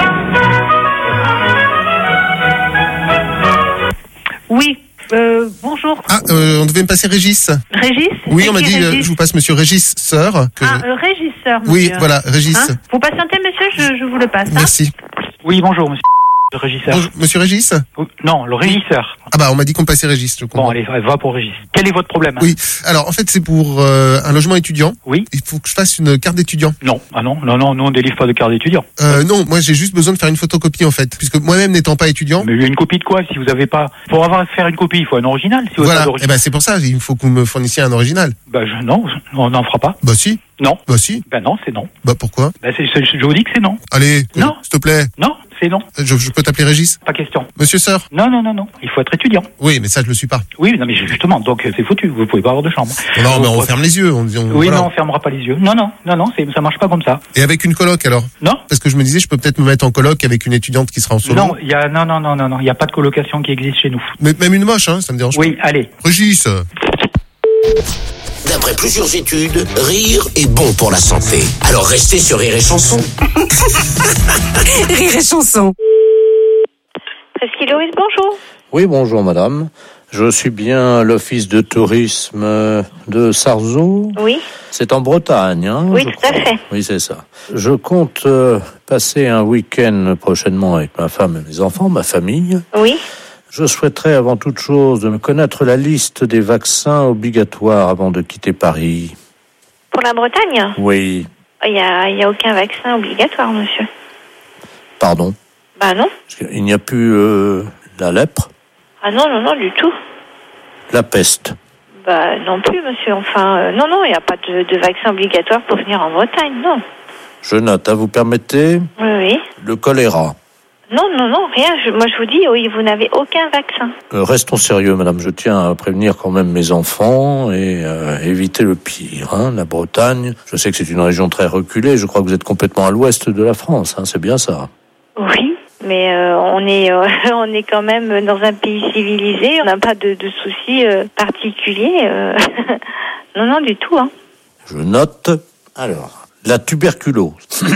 L: Oui. Euh, bonjour.
M: Ah, euh, on devait me passer Régis.
L: Régis.
M: Oui,
L: c'est
M: on m'a dit,
L: Régis
M: euh, je vous passe Monsieur Régis, sœur. Que
L: ah,
M: je...
L: euh, Régisseur.
M: Oui,
L: monsieur.
M: voilà, Régis.
L: Hein vous patientez, monsieur, je, je vous le passe.
M: Merci.
L: Hein.
N: Oui, bonjour, monsieur. Le régisseur.
M: Bonjour, monsieur Régis.
N: Non, le régisseur.
M: Ah bah, on m'a dit qu'on passait Régis. Je
N: bon, allez, va pour Régis. Quel est votre problème?
M: Oui, alors en fait, c'est pour euh, un logement étudiant.
N: Oui.
M: Il faut que je fasse une carte d'étudiant.
N: Non, ah non, non, non, nous on délivre pas de carte d'étudiant.
M: Euh, non, moi j'ai juste besoin de faire une photocopie en fait, puisque moi-même n'étant pas étudiant.
N: Mais une copie de quoi? Si vous avez pas, pour avoir faire une copie, il faut un original. Si vous
M: voilà.
N: Avez pas
M: Et eh ben c'est pour ça, il faut que vous me fournissiez un original.
N: Bah je, non, on n'en fera pas.
M: Bah si.
N: Non.
M: Bah si.
N: Bah non, c'est non.
M: Bah pourquoi?
N: Bah c'est, c'est, je vous dis que c'est non.
M: Allez.
N: Non.
M: S'il te plaît.
N: Non, c'est non.
M: Je, je peux t'appeler Régis?
N: Pas question.
M: Monsieur Sœur?
N: Non, non, non, non. Il faut être étudiant.
M: Oui, mais ça je le suis pas.
N: Oui, non, mais justement, donc c'est foutu. Vous pouvez pas avoir de chambre.
M: Non, mais on ferme les yeux. On, on,
N: oui,
M: voilà.
N: non, on fermera pas les yeux. Non, non, non, non, c'est, ça marche pas comme ça.
M: Et avec une coloc alors?
N: Non.
M: Parce que je me disais, je peux peut-être me mettre en coloc avec une étudiante qui sera en solo.
N: Non, il y a, non, non, non, non, non, il y a pas de colocation qui existe chez nous.
M: Mais même une moche, hein, ça me dérange
N: oui,
M: pas.
N: Oui, allez.
M: Régis.
K: D'après plusieurs études, rire est bon pour la santé. Alors restez sur Rire et Chanson.
E: Rire et Chanson.
B: Presqu'île Loïs, bonjour.
H: Oui, bonjour madame. Je suis bien à l'office de tourisme de Sarzeau.
B: Oui.
H: C'est en Bretagne, hein?
B: Oui, tout à fait.
H: Oui, c'est ça. Je compte euh, passer un week-end prochainement avec ma femme et mes enfants, ma famille.
B: Oui.
H: Je souhaiterais avant toute chose de me connaître la liste des vaccins obligatoires avant de quitter Paris.
B: Pour la Bretagne?
H: Oui.
B: Il n'y a, il y a aucun vaccin obligatoire, monsieur.
H: Pardon?
B: Bah non.
H: Parce qu'il n'y a plus euh, la lèpre?
B: Ah non, non, non, du tout.
H: La peste?
B: Bah non plus, monsieur. Enfin, euh, non, non, il n'y a pas de, de vaccin obligatoire pour venir en Bretagne, non.
H: Je note, à vous permettez?
B: Oui, oui.
H: Le choléra?
B: Non, non, non, rien. Je, moi, je vous dis, oui, vous n'avez aucun vaccin.
H: Euh, restons sérieux, madame. Je tiens à prévenir quand même mes enfants et euh, éviter le pire. Hein. La Bretagne, je sais que c'est une région très reculée. Je crois que vous êtes complètement à l'ouest de la France. Hein. C'est bien ça?
B: Oui, mais euh, on est euh, on est quand même dans un pays civilisé. On n'a pas de, de soucis euh, particuliers. Euh... non, non, du tout. Hein.
H: Je note. Alors, la tuberculose.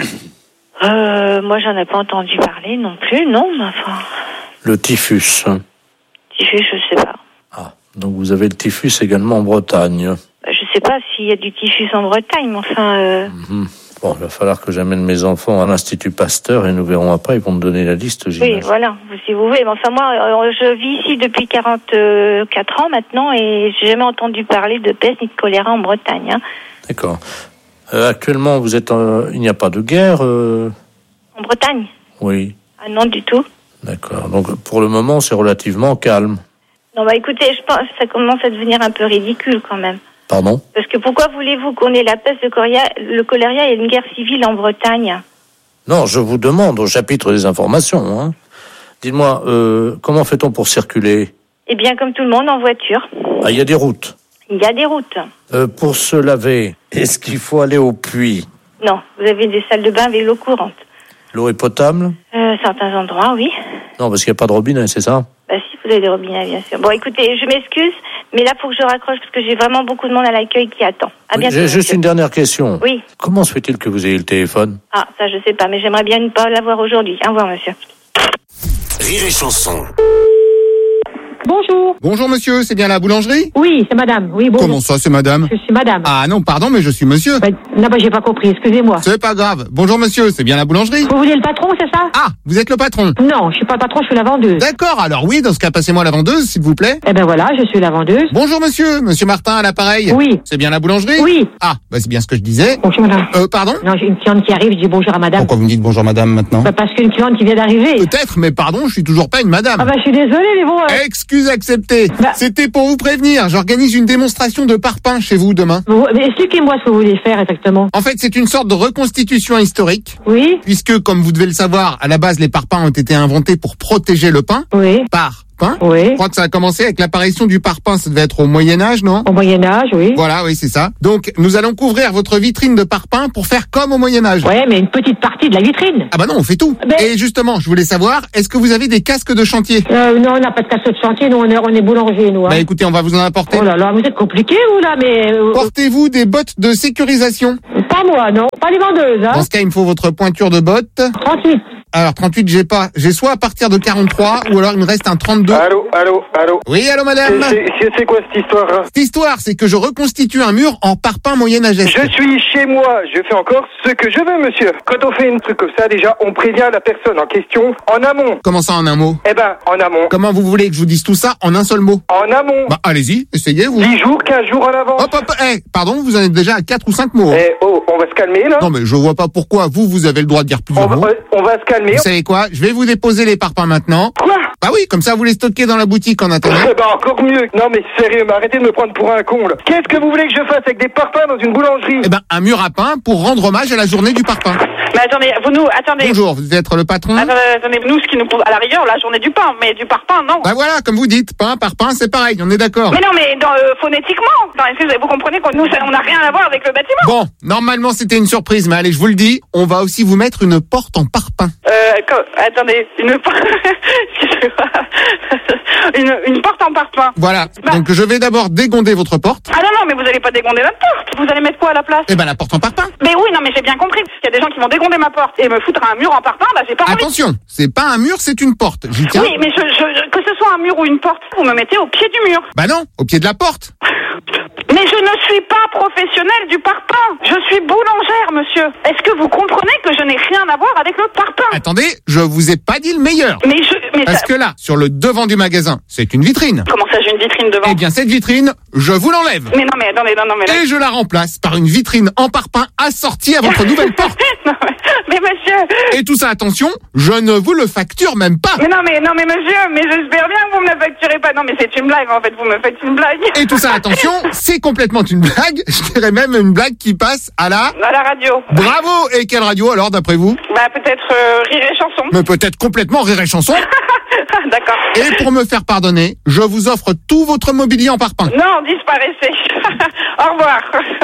B: Euh, moi, j'en ai pas entendu parler non plus, non, mais enfin...
H: Le typhus.
B: Typhus, je sais pas.
H: Ah, donc vous avez le typhus également en Bretagne.
B: Je sais pas s'il y a du typhus en Bretagne, mais enfin... Euh...
H: Mm-hmm. Bon, il va falloir que j'amène mes enfants à l'Institut Pasteur et nous verrons après, ils vont me donner la liste, j'imagine.
B: Oui, voilà, si vous voulez. Mais enfin, moi, je vis ici depuis quarante-quatre ans maintenant et j'ai jamais entendu parler de peste ni de choléra en Bretagne. Hein.
H: D'accord. Euh, actuellement, vous êtes, euh, il n'y a pas de guerre euh...
B: En Bretagne?
H: Oui.
B: Ah non, du tout.
H: D'accord. Donc, pour le moment, c'est relativement calme.
B: Non, bah écoutez, je pense que ça commence à devenir un peu ridicule quand même.
H: Pardon?
B: Parce que pourquoi voulez-vous qu'on ait la peste, le choléra, le choléra et une guerre civile en Bretagne?
H: Non, je vous demande au chapitre des informations. Hein. Dites-moi, euh, comment fait-on pour circuler?
B: Eh bien, comme tout le monde, en voiture.
H: Ah, il y a des routes?
B: Il y a des routes.
H: Euh, pour se laver, est-ce qu'il faut aller au puits?
B: Non, vous avez des salles de bain avec l'eau courante.
H: L'eau est potable?
B: Euh, certains endroits, oui.
H: Non, parce qu'il n'y a pas de robinet, c'est ça?
B: Bah si, vous avez des robinets, bien sûr. Bon, écoutez, je m'excuse, mais là, il faut que je raccroche parce que j'ai vraiment beaucoup de monde à l'accueil qui attend. À
H: Oui,
B: bientôt.
H: j'ai juste
B: monsieur.
H: une dernière question.
B: Oui.
H: Comment se fait-il que vous ayez le téléphone?
B: Ah, ça, je sais pas, mais j'aimerais bien ne pas l'avoir aujourd'hui. Au revoir, monsieur.
K: Rire et Chanson.
L: Bonjour.
A: Bonjour monsieur, c'est bien la boulangerie?
L: Oui, c'est madame. Oui, bonjour.
A: Comment ça, c'est madame?
L: Je suis madame.
A: Ah non, pardon, mais je suis monsieur.
L: Bah, non, bah, j'ai pas compris, excusez-moi.
A: C'est pas grave. Bonjour monsieur, c'est bien la boulangerie?
L: Vous voulez le patron, c'est ça?
A: Ah, vous êtes le patron?
L: Non, je suis pas le patron, je suis la vendeuse.
A: D'accord, alors oui, dans ce cas, passez-moi la vendeuse, s'il vous plaît.
L: Eh ben voilà, je suis la vendeuse.
A: Bonjour monsieur, monsieur Martin à l'appareil.
L: Oui.
A: C'est bien la boulangerie?
L: Oui.
A: Ah, bah c'est bien ce que je disais.
L: Bonjour madame.
A: Euh, pardon?
L: Non, j'ai une cliente qui arrive, je dis bonjour à madame.
A: Pourquoi vous me dites bonjour madame maintenant?
L: Bah, parce qu'une cliente qui vient d'arriver.
A: Peut-être, mais pardon, je suis toujours pas une madame.
L: Ah bah je suis désolée, mais bon... Euh...
A: Excuse acceptée. Bah... C'était pour vous prévenir, j'organise une démonstration de parpaing chez vous demain.
L: Vous... Mais expliquez-moi ce que vous voulez faire exactement.
A: En fait, c'est une sorte de reconstitution historique.
L: Oui.
A: Puisque, comme vous devez le savoir, à la base, les parpaings ont été inventés pour protéger le pain.
L: Oui.
A: Par pain.
L: Oui.
A: Je crois que ça a commencé avec l'apparition du parpaing, ça devait être au Moyen-Âge, non?
L: Au Moyen-Âge, oui.
A: Voilà, oui, c'est ça. Donc, nous allons couvrir votre vitrine de parpaing pour faire comme au Moyen-Âge.
L: Ouais, mais une petite partie de la vitrine.
A: Ah bah non, on fait tout.
L: Mais...
A: Et justement, je voulais savoir, est-ce que vous avez des casques de chantier?
L: Euh, non, on n'a pas de casque de chantier, nous, on est, on est boulanger, nous. Hein.
A: Bah écoutez, on va vous en apporter.
L: Oh là là, vous êtes compliqué, vous, là, mais... Euh...
A: Portez-vous des bottes de sécurisation?
L: Pas moi, non. Pas les vendeuses, hein.
A: Dans ce cas, il me faut votre pointure de bottes.
L: trente-huit.
A: Alors, trente-huit, j'ai pas. J'ai soit à partir de quarante-trois, ou alors il me reste un trente-deux.
O: Allô, allô, allô.
A: Oui, allô, madame.
O: C'est quoi cette histoire, hein?
A: Cette histoire, c'est que je reconstitue un mur en parpaing moyenâgeux.
O: Je suis chez moi, je fais encore ce que je veux, monsieur. Quand on fait un truc comme ça, déjà, on prévient la personne en question en amont.
A: Comment ça, en un mot?
O: Eh ben, en amont.
A: Comment vous voulez que je vous dise tout ça en un seul mot?
O: En amont.
A: Bah, allez-y, essayez, vous.
O: dix jours, quinze jours en avance.
A: Hop, hop, eh, pardon, vous en êtes déjà à quatre ou cinq mots.
O: Eh, oh, on va se calmer, là.
A: Non, mais je vois pas pourquoi vous, vous avez le droit de dire plusieurs
O: on
A: mots.
O: Va, on va se calmer.
A: Vous savez quoi? Je vais vous déposer les parpaings maintenant.
O: Quoi?
A: Bah oui, comme ça vous les stockez dans la boutique en attendant.
O: Eh ben encore mieux. Non mais sérieux, mais arrêtez de me prendre pour un con là. Qu'est-ce que vous voulez que je fasse avec des parpaings dans une boulangerie?
A: Eh ben un mur à pain pour rendre hommage à la journée du parpaing.
J: Mais attendez, vous nous, attendez.
A: Bonjour, vous êtes le patron?
J: Attendez, attendez, nous ce qui nous, à la rigueur, la journée du pain, mais du parpaing, non.
A: Bah voilà, comme vous dites, pain, parpaing, c'est pareil, on est d'accord.
J: Mais non, mais dans, euh, phonétiquement, non, est-ce que vous comprenez qu'on nous, on n'a rien à voir avec le bâtiment?
A: Bon, normalement c'était une surprise, mais allez, je vous le dis, on va aussi vous mettre une porte en parpaing.
J: Euh, quand, attendez, une porte, une, une porte en parpaing.
A: Voilà,
J: bah.
A: Donc je vais d'abord dégonder votre porte.
J: Ah non, non, mais vous allez pas dégonder notre porte. Vous allez mettre quoi à la place?
A: Eh ben la porte en parpaing.
J: Mais oui, non, mais j'ai bien compris. Parce qu'il y a des gens qui vont dégonder ma porte et me foutre un mur en parpaing, bah j'ai pas envie.
A: Attention, c'est pas un mur, c'est une porte. J'y tiens.
J: Oui, mais je, je, que ce soit un mur ou une porte, vous me mettez au pied du mur.
A: Bah non, au pied de la porte.
J: Mais je ne suis pas professionnelle du parpaing. Je suis boulangère, monsieur. Est-ce que vous comprenez que je n'ai rien à voir avec le parpaing?
A: Attendez, je vous ai pas dit le meilleur.
J: Mais je... Mais
A: Parce
J: ça...
A: que là, sur le devant du magasin, c'est une vitrine.
J: Comment ça, j'ai une vitrine devant?
A: Eh bien, cette vitrine, je vous l'enlève.
J: Mais non, mais attendez, non, non, mais... Là...
A: Et je la remplace par une vitrine en parpaing assortie à votre nouvelle porte.
J: Non, mais... mais monsieur...
A: Et tout ça, attention, je ne vous le facture même pas.
J: Mais non, mais non, mais monsieur, mais j'espère bien que vous me la facturez pas. Non, mais c'est une blague, en fait, vous me faites une blague.
A: Et tout ça, attention, c'est complètement une blague. Je dirais même une blague qui passe à la...
J: À la radio.
A: Bravo. Et quelle radio, alors, d'après vous?
J: Bah, peut-être euh, Rire et Chanson.
A: Mais peut-être complètement Rire et Chanson.
J: D'accord.
A: Et pour me faire pardonner, je vous offre tout votre mobilier en parpaing.
J: Non, disparaissez. Au revoir.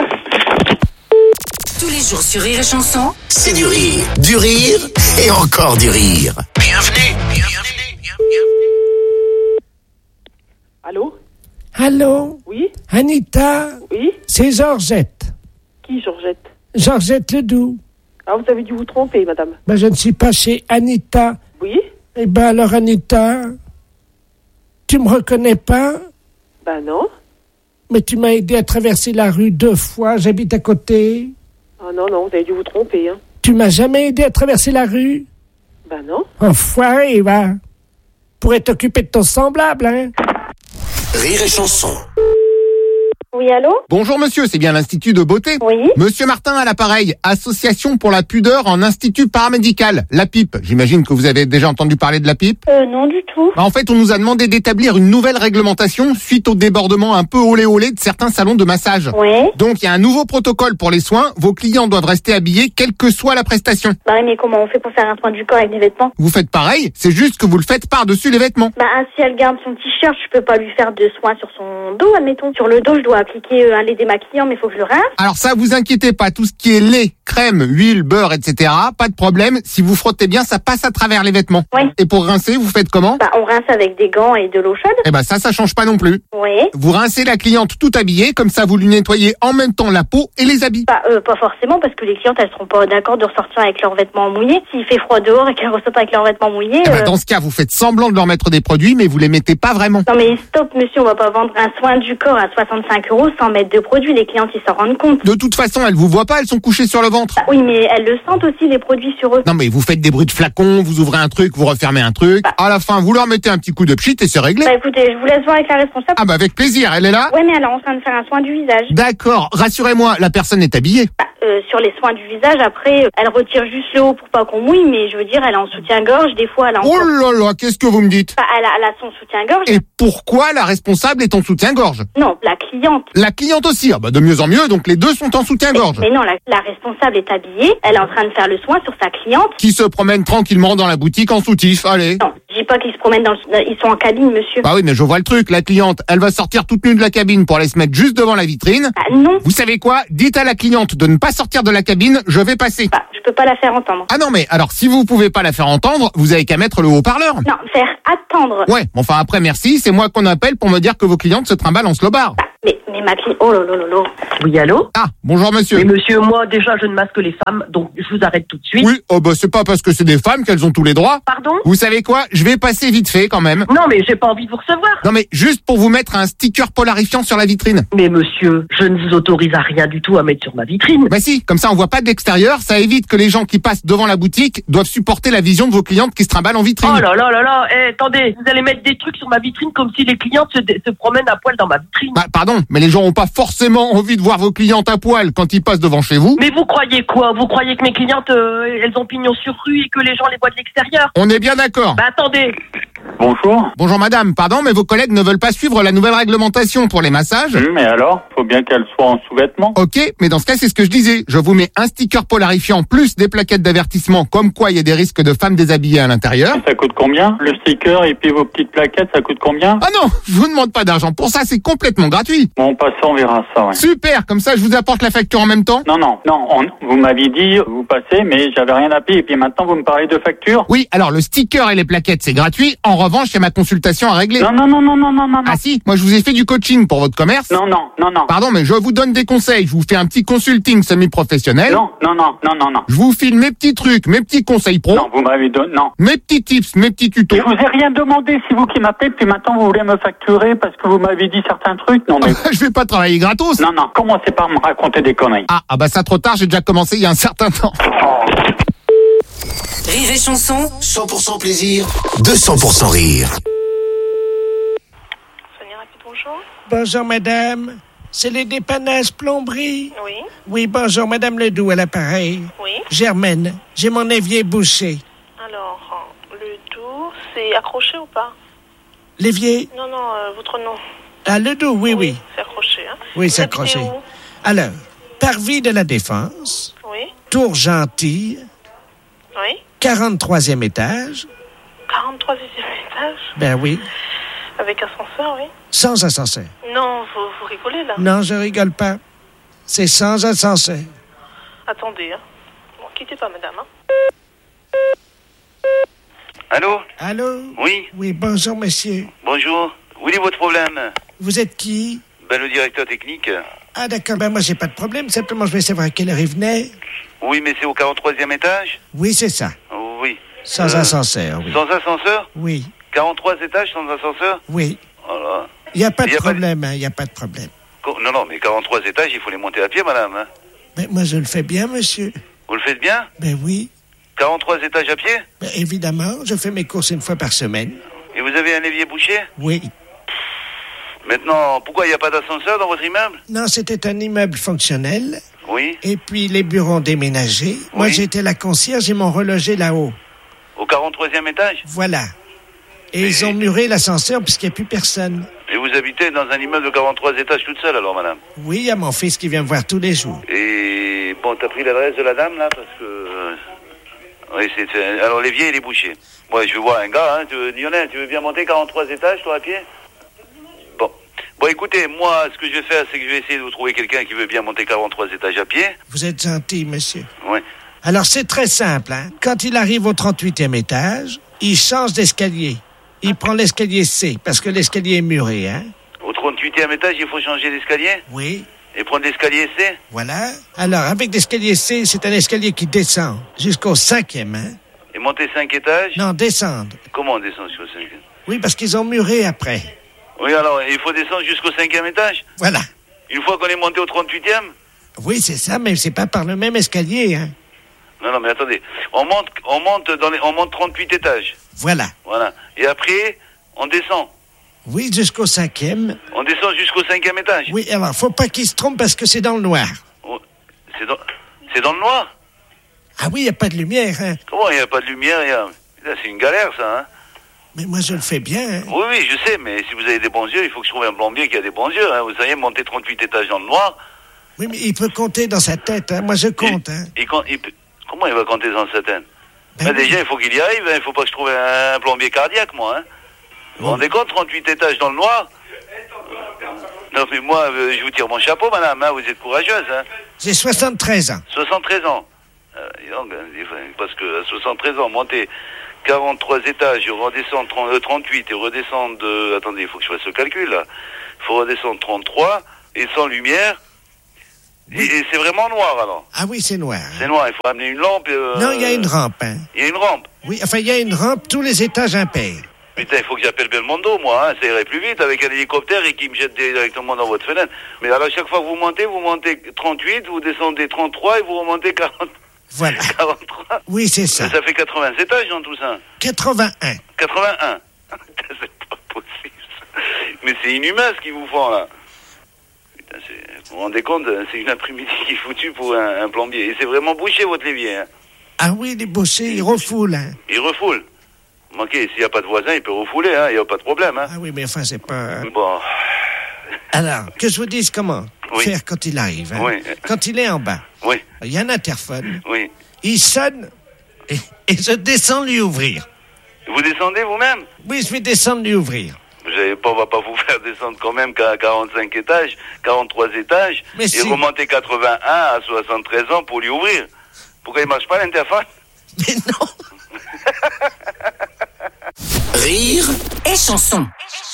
E: Tous les jours sur Rire et Chanson,
K: c'est du rire, du rire et encore du rire. Bienvenue, bienvenue, bienvenue.
F: Allô?
I: Allô?
F: Oui?
I: Anita?
F: Oui?
I: C'est Georgette.
F: Qui, Georgette?
I: Georgette Ledoux.
F: Ah, vous avez dû vous tromper, madame.
I: Ben, je ne suis pas chez Anita.
F: Oui?
I: Eh ben, alors, Anita, tu me reconnais pas?
F: Ben non.
I: Mais tu m'as aidé à traverser la rue deux fois, j'habite à côté.
F: Ah non, non, vous avez dû vous tromper, hein.
I: Tu m'as jamais aidé à traverser la rue?
F: Ben non.
I: Enfoiré, va. Pourrais t'occuper de ton semblable, hein.
K: Rire et Chanson.
B: Oui, allô?
A: Bonjour monsieur, c'est bien l'Institut de beauté?
B: Oui.
A: Monsieur Martin à l'appareil, Association pour la pudeur en institut paramédical, la PIP. J'imagine que vous avez déjà entendu parler de la PIP?
B: Euh, non du tout.
A: Bah, en fait, on nous a demandé d'établir une nouvelle réglementation suite au débordement un peu olé olé de certains salons de massage.
B: Oui.
A: Donc, il y a un nouveau protocole pour les soins. Vos clients doivent rester habillés quelle que soit la prestation.
B: Bah oui, mais comment on fait pour faire un soin du corps avec des vêtements?
A: Vous faites pareil, c'est juste que vous le faites par-dessus les vêtements.
B: Bah, si elle garde son t-shirt, je peux pas lui faire de soins sur son dos, admettons. Sur le dos, je dois
P: appliquer euh, un lait démaquillant, mais il faut que je le rince.
A: Alors ça, vous inquiétez pas, tout ce qui est lait, crème, huile, beurre, et cetera, pas de problème. Si vous frottez bien, ça passe à travers les vêtements.
P: Oui.
A: Et pour rincer, vous faites comment?
P: Bah, on rince avec des gants et de l'eau chaude.
A: Eh ben ça, ça change pas non plus.
P: Oui.
A: Vous rincez la cliente tout habillée, comme ça vous lui nettoyez en même temps la peau et les habits.
P: Bah, euh, pas forcément, parce que les clientes, elles seront pas d'accord de ressortir avec leurs vêtements mouillés. S'il fait froid dehors et qu'elles ressortent avec leurs vêtements mouillés...
A: Eh ben,
P: euh...
A: dans ce cas, vous faites semblant de leur mettre des produits, mais vous les mettez pas vraiment.
P: Non mais stop, monsieur, on va pas vendre un soin du corps à soixante-cinq euros sans mettre de produits. Les clientes, ils s'en rendent compte.
A: De toute façon, elles vous voient pas, elles sont couchées sur le ventre.
P: Bah, oui, mais elles le sentent aussi, les produits sur eux.
A: Non mais vous faites des bruits de flacons, vous ouvrez un truc, vous refermez un truc. Bah. À la fin, vous leur mettez un petit coup de pchit et c'est réglé.
P: Bah écoutez, je vous laisse voir avec la responsable.
A: Ah bah avec plaisir, elle est là?
P: Ouais, mais elle est en train de faire un soin du visage.
A: D'accord, rassurez-moi, la personne est habillée.
P: Bah, euh, sur les soins du visage, après, elle retire juste le haut pour pas qu'on mouille, mais je veux dire, elle est en soutien-gorge, des fois elle a encore...
A: Oh là là, qu'est-ce que vous me dites?
P: Bah, elle, a, elle a son soutien-gorge.
A: Et pourquoi la responsable est en soutien-gorge?
P: Non, la cliente.
A: La cliente aussi, ah bah de mieux en mieux, donc les deux sont en soutien-gorge.
P: Mais, mais non, la, la responsable est habillée, elle est en train de faire le soin sur sa cliente.
A: Qui se promène tranquillement dans la boutique en soutif, allez.
P: Non, je dis pas qu'ils se promènent dans le... Ils sont en cabine, monsieur.
A: Bah oui, mais je vois le truc, la cliente, elle va sortir toute nue de la cabine pour aller se mettre juste devant la vitrine.
P: Ah non.
A: Vous savez quoi? Dites à la cliente de ne pas sortir de la cabine, je vais passer.
P: Bah, je peux pas la faire entendre.
A: Ah non, mais alors si vous pouvez pas la faire entendre, vous avez qu'à mettre le haut-parleur.
P: Non, faire attendre.
A: Ouais, enfin après merci, c'est moi qu'on appelle pour me dire que vos clientes se trimballent en slobard.
P: Bah, mais, mais ma cliente... Oh là là là là.
Q: Oui, allô?
A: Ah, bonjour monsieur.
Q: Oui, monsieur, moi, déjà, je ne masque les femmes, donc je vous arrête tout de suite.
A: Oui, oh bah c'est pas parce que c'est des femmes qu'elles ont tous les droits.
Q: Pardon?
A: Vous savez quoi? Je vais passer vite fait quand même.
Q: Non, mais j'ai pas envie de vous recevoir.
A: Non mais juste pour vous mettre un sticker polarifiant sur la vitrine.
Q: Mais monsieur, je ne vous autorise à rien du tout à mettre sur ma vitrine.
A: Bah si, comme ça on voit pas de l'extérieur, ça évite que les gens qui passent devant la boutique doivent supporter la vision de vos clientes qui se trimballent en vitrine.
Q: Oh là là là là, eh, attendez, vous allez mettre des trucs sur ma vitrine comme si les clientes se, se promènent à poil dans ma vitrine.
A: Bah pardon, mais les gens ont pas forcément envie de voir vos clientes à poil quand ils passent devant chez vous.
Q: Mais vous croyez quoi? Vous croyez que mes clientes, euh, elles ont pignon sur rue et que les gens les voient de l'extérieur?
A: On est bien d'accord.
Q: Bah attendez.
D: Bonjour.
A: Bonjour madame, pardon, mais vos collègues ne veulent pas suivre la nouvelle réglementation pour les massages.
D: Mmh, mais alors, faut bien qu'elle soit en sous-vêtements.
A: Ok, mais dans ce cas, c'est ce que je disais. Je vous mets un sticker polarifiant plus des plaquettes d'avertissement comme quoi il y a des risques de femmes déshabillées à l'intérieur.
D: Ça coûte combien? Le sticker et puis vos petites plaquettes, ça coûte combien?
A: Ah non, je vous demande pas d'argent pour ça, c'est complètement gratuit.
D: Bon, on passe, on verra ça, ouais.
A: Super, comme ça je vous apporte la facture en même temps.
D: Non, non, non, on, vous m'aviez dit, vous passez, mais j'avais rien à payer, et puis maintenant vous me parlez de facture?
A: Oui, alors le sticker et les plaquettes c'est gratuit, en revanche il y a ma consultation à régler.
D: Non, non, non, non, non, non, non.
A: Ah si, moi je vous ai fait du coaching pour votre commerce.
D: Non, non, non, non.
A: Pardon, mais je vous donne des conseils, je vous fais un petit consulting semi-professionnel.
D: Non, non, non, non, non, non.
A: Je vous file mes petits trucs, mes petits conseils pro.
D: Non, vous m'avez donné, non.
A: Mes petits tips, mes petits tutos.
D: Je vous ai rien demandé, c'est vous qui m'appelez, puis maintenant vous voulez me facturer parce que vous m'avez dit certains trucs. Non, mais...
A: je vais pas travailler gratos.
D: Non, non, commencez pas à me raconter des conneries.
A: Ah, ah bah ça trop tard, j'ai déjà commencé il y a un certain temps.
E: Rire et chanson.
K: cent pour cent plaisir, deux cents pour cent rire.
I: Bonjour. Bonjour, madame. C'est les dépannages plomberie?
G: Oui.
I: Oui, bonjour, madame Ledoux à l'appareil.
G: Oui.
I: Germaine, j'ai mon évier bouché.
G: Alors, le doux, c'est accroché ou pas?
I: L'évier?
G: Non, non, euh, votre nom.
I: Ah, Ledoux, oui, oui.
G: C'est accroché, hein?
I: Oui,
G: Vous
I: c'est
G: habitez
I: accroché.
G: où?
I: Alors, Parvis de la Défense.
G: Oui.
I: Tour Gentille.
G: Oui.
I: quarante-troisième étage.
G: quarante-troisième étage?
I: Ben oui.
G: Avec ascenseur, oui.
I: Sans ascenseur.
G: Non, vous, vous rigolez, là?
I: Non, je rigole pas. C'est sans ascenseur.
G: Attendez, hein. Bon, quittez pas, madame, hein.
R: Allô?
I: Allô?
R: Oui.
I: Oui, bonjour, monsieur.
R: Bonjour. Où est votre problème?
I: Vous êtes qui?
R: Ben, le directeur technique.
I: Ah, d'accord. Ben, moi, j'ai pas de problème. Simplement, je vais savoir à quelle heure il venait.
R: Oui, mais c'est au quarante-troisième étage?
I: Oui, c'est ça.
R: Oui.
I: Sans
R: Euh,
I: ascenseur, oui.
R: Sans ascenseur?
I: Oui.
R: quarante-trois étages sans ascenseur?
I: Oui.
R: Voilà.
I: Il n'y a pas de
R: Y a pas de-
I: problème, hein. Il n'y a pas de problème.
R: Co- Non, non, mais quarante-trois étages, il faut les monter à pied, madame. Hein.
I: Ben, moi, je le fais bien, monsieur.
R: Vous le faites bien?
I: Ben oui.
R: quarante-trois étages à pied?
I: Ben, évidemment, je fais mes courses une fois par semaine.
R: Et vous avez un évier bouché?
I: Oui.
R: Maintenant, pourquoi il n'y a pas d'ascenseur dans votre immeuble?
I: Non, c'était un immeuble fonctionnel.
R: Oui.
I: Et puis, les bureaux ont déménagé. Moi,
R: Oui.
I: j'étais la concierge, ils m'ont relogé là-haut.
R: Au quarante-troisième étage?
I: Voilà. Et ils ont muré l'ascenseur puisqu'il n'y a plus personne.
R: Et vous habitez dans un immeuble de quarante-trois étages toute seule, alors, madame?
I: Oui, il y a mon fils qui vient me voir tous les jours.
R: Et bon, t'as pris l'adresse de la dame, là, parce que... euh, Oui, c'est... c'est- Alors, l'évier, il est bouché. Moi, je veux voir un gars, hein. Tu veux... Lionel, tu veux bien monter quarante-trois étages, toi, à pied? Bon. Bon, écoutez, moi, ce que je vais faire, c'est que je vais essayer de vous trouver quelqu'un qui veut bien monter quarante-trois étages à pied.
I: Vous êtes gentil, monsieur.
R: Oui.
I: Alors, c'est très simple, hein. Quand il arrive au trente-huitième étage, il change d'escalier. Il prend l'escalier C, parce que l'escalier est muré, hein.
R: Au trente-huitième étage, il faut changer d'escalier?
I: Oui.
R: Et prendre l'escalier C?
I: Voilà. Alors, avec l'escalier C, c'est un escalier qui descend jusqu'au cinquième, hein.
R: Et monter cinq étages?
I: Non, descendre.
R: Comment on descend jusqu'au cinquième?
I: Oui, parce qu'ils ont muré après.
R: Oui, alors, il faut descendre jusqu'au cinquième étage?
I: Voilà.
R: Une fois qu'on est monté au trente-huitième?
I: Oui, c'est ça, mais c'est pas par le même escalier, hein.
R: Non, non, mais attendez. On monte, on monte dans les, on monte trente-huit étages.
I: Voilà.
R: Voilà. Et après, on descend.
I: Oui, jusqu'au cinquième.
R: On descend jusqu'au cinquième étage.
I: Oui, alors, faut pas qu'il se trompe parce que c'est dans le noir.
R: Oh, c'est dans, c'est dans le noir?
I: Ah oui, il n'y a pas de lumière, hein.
R: Comment il n'y a pas de lumière, y a... Là, c'est une galère, ça, hein.
I: Mais moi, je le fais bien, hein.
R: Oui, oui, je sais, mais si vous avez des bons yeux, il faut que je trouve un plombier qui a des bons yeux, hein. Vous savez, monter trente-huit étages dans le noir.
I: Oui, mais il peut compter dans sa tête, hein. Moi, je compte, hein.
R: Il, il, il peut... Comment il va compter dans sa tête?
I: Ben
R: ben
I: oui.
R: Déjà, il faut qu'il y arrive, hein. Il faut pas que je trouve un plombier cardiaque, moi, hein. Vous vous rendez compte, trente-huit étages dans le noir? Non, mais moi, euh, je vous tire mon chapeau, madame, hein. Vous êtes courageuse, hein.
I: J'ai soixante-treize ans.
R: soixante-treize ans. Euh, donc, parce que à soixante-treize ans, monter quarante-trois étages, redescendre trente-huit et redescendre de... Attendez, il faut que je fasse ce calcul, là. Il faut redescendre trente-trois et sans lumière. Et, et c'est vraiment noir, alors?
I: Ah oui, c'est noir.
R: C'est noir, il faut amener une lampe. Euh...
I: Non, il y a une rampe, hein.
R: Il y a une rampe?
I: Oui, enfin, il y a une rampe, tous les étages impairs.
R: Putain, il faut que j'appelle Belmondo, moi, hein. Ça irait plus vite avec un hélicoptère et qui me jette directement dans votre fenêtre. Mais alors, chaque fois que vous montez, vous montez trente-huit, vous descendez trente-trois et vous remontez quarante.
I: Voilà.
R: quarante-trois.
I: Oui, c'est ça.
R: Ça fait quatre-vingts étages dans tout ça.
I: quatre-vingt-un.
R: quatre-vingt-un. C'est pas possible, ça. Mais c'est inhumain ce qu'ils vous font, là. Putain, c'est... vous vous rendez compte, c'est une après-midi qui est foutue pour un, un plombier. Et c'est vraiment bouché, votre l'évier, hein.
I: Ah oui, les bouchers, ils refoulent, hein.
R: Ils refoulent. Manquez, s'il n'y a pas de voisin, il peut refouler, hein. Il n'y a pas de problème, hein.
I: Ah oui, mais enfin, c'est pas...
R: Bon.
I: Alors, que je vous dise comment
R: Oui.
I: faire quand il arrive, hein.
R: Oui.
I: Quand il est en bas.
R: Oui.
I: Il y a un interphone.
R: Oui.
I: Il sonne et, et je descends lui ouvrir.
R: Vous descendez vous-même?
I: Oui, je vais descendre lui ouvrir.
R: Vous savez pas, on va pas vous faire descendre quand même qu'à quarante-cinq étages, quarante-trois étages,
I: Mais
R: et
I: si.
R: remonter quatre-vingt-un à soixante-treize ans pour lui ouvrir. Pourquoi il marche pas l'interphone?
I: Mais non.
K: Rire
E: et chanson.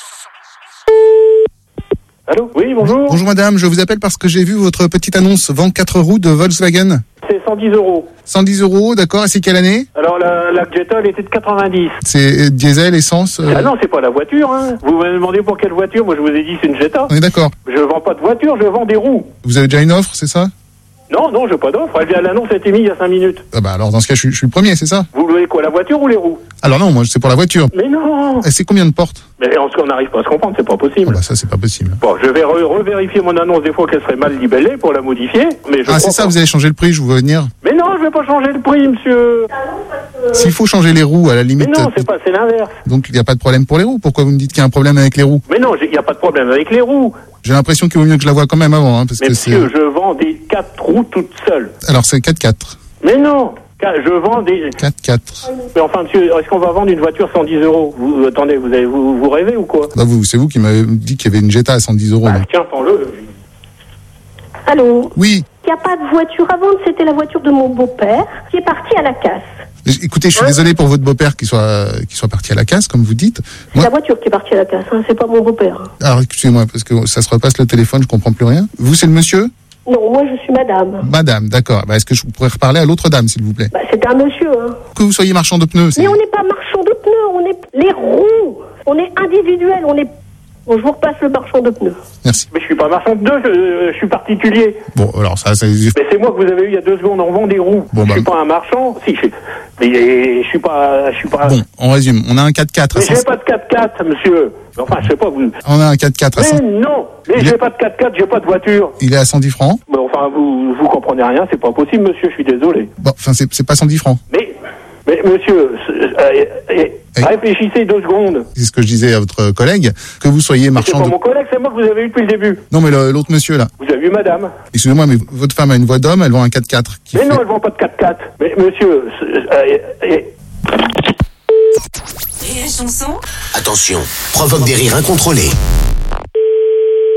O: Allô? Oui, bonjour.
A: Bonjour madame, je vous appelle parce que j'ai vu votre petite annonce vente quatre roues de Volkswagen.
O: C'est cent dix euros.
A: cent dix euros, d'accord, et c'est quelle année?
O: Alors, la, la Jetta, elle était de quatre-vingt-dix.
A: C'est euh, diesel, essence euh,
O: Ah non, c'est pas la voiture, hein. Vous me demandez pour quelle voiture? Moi, je vous ai dit c'est une Jetta.
A: On est d'accord.
O: Je vends pas de voiture, je vends des roues.
A: Vous avez déjà une offre, c'est ça?
O: Non, non, j'ai pas d'offre. Elle vient- L'annonce a été mise il y a cinq minutes.
A: Ah bah alors dans ce cas, je suis, je suis le premier, c'est ça?
O: Vous voulez quoi, la voiture ou les roues?
A: Alors non, moi c'est pour la voiture.
O: Mais non.
A: Et c'est combien de portes?
O: Mais en ce qu'on n'arrive pas à se comprendre, c'est pas possible.
A: Ah bah ça c'est pas possible.
O: Bon, je vais re- revérifier mon annonce des fois qu'elle serait mal libellée pour la modifier. Mais je
A: Ah
O: crois
A: c'est ça,
O: pas.
A: vous allez changer le prix, je vous vois venir.
O: Mais non, je vais pas changer le prix, monsieur.
A: S'il faut changer les roues à la
O: Mais
A: limite,
O: non, c'est pas, c'est l'inverse.
A: donc il n'y a pas de problème pour les roues. Pourquoi vous me dites qu'il y a un problème avec les roues?
O: Mais non, il n'y a pas de problème avec les roues.
A: J'ai l'impression qu'il vaut mieux que je la voie quand même avant, hein, parce
O: Mais
A: que c'est...
O: monsieur, je vends des quatre roues toutes seules.
A: Alors c'est quatre quatre.
O: Mais non, je vends des...
A: quatre quatre.
O: Mais enfin, monsieur, est-ce qu'on va vendre une voiture cent dix euros? Vous, attendez, vous, avez, vous, vous rêvez ou quoi?
A: Bah vous, c'est vous qui m'avez dit qu'il y avait une Jetta à cent dix euros.
O: Bah,
A: donc.
O: tiens, prends-le.
S: Allô?
A: Oui.
S: Il n'y a pas de voiture à vendre, c'était la voiture de mon beau-père qui est parti à la casse.
A: Écoutez, je suis
S: Hein
A: désolé pour votre beau-père qui soit, qui soit parti à la casse, comme vous dites.
S: C'est
A: Moi,
S: la voiture qui est partie à la casse, hein, c'est pas mon beau-père.
A: alors excusez-moi, parce que ça se repasse le téléphone, je comprends plus rien. Vous, c'est le monsieur?
S: Non, moi je suis madame.
A: Madame, d'accord. Bah, est-ce que je pourrais reparler à l'autre dame, s'il vous plaît?
S: Bah, c'est un monsieur, hein.
A: Que vous soyez marchand de pneus, c'est...
S: Mais on n'est pas marchand de pneus, on est les roues. On est individuel, on est... Bon, je vous repasse le marchand de pneus.
A: Merci.
O: Mais je suis pas marchand de pneus, je, je suis particulier.
A: Bon, alors ça, c'est...
O: Mais c'est moi que vous avez eu il y a deux secondes, on vend des roues.
A: Bon,
O: je
A: bah-
O: suis pas un marchand, si, je, mais je suis pas... Je suis pas...
A: Bon, on résume. On a un quatre quatre. à
O: Mais j'ai
A: cent-
O: pas de quatre quatre, monsieur. Enfin, je sais pas, vous...
A: On a un quatre quatre à
O: Mais
A: cent...
O: non, mais j'ai pas de quatre quatre, j'ai pas de voiture.
A: Il est à cent dix francs.
O: Mais enfin, vous, vous comprenez rien, c'est pas possible, monsieur, je suis désolé.
A: Bon, enfin, c'est, c'est pas cent dix francs.
O: Mais, mais monsieur, euh, euh, réfléchissez deux secondes.
A: C'est ce que je disais à votre collègue, que vous soyez
O: C'est
A: marchand
O: pas
A: de...
O: mon collègue, c'est moi que vous avez eu depuis le début.
A: Non, mais le- l'autre monsieur, là.
O: Vous avez eu madame.
A: Excusez-moi, mais votre femme a une voix d'homme, elle vend un quatre quatre. Qui
O: Mais
A: fait...
O: non, elle vend pas de quatre quatre. Mais monsieur, euh, euh,
E: Rire et chanson.
K: Attention, provoque des rires incontrôlés.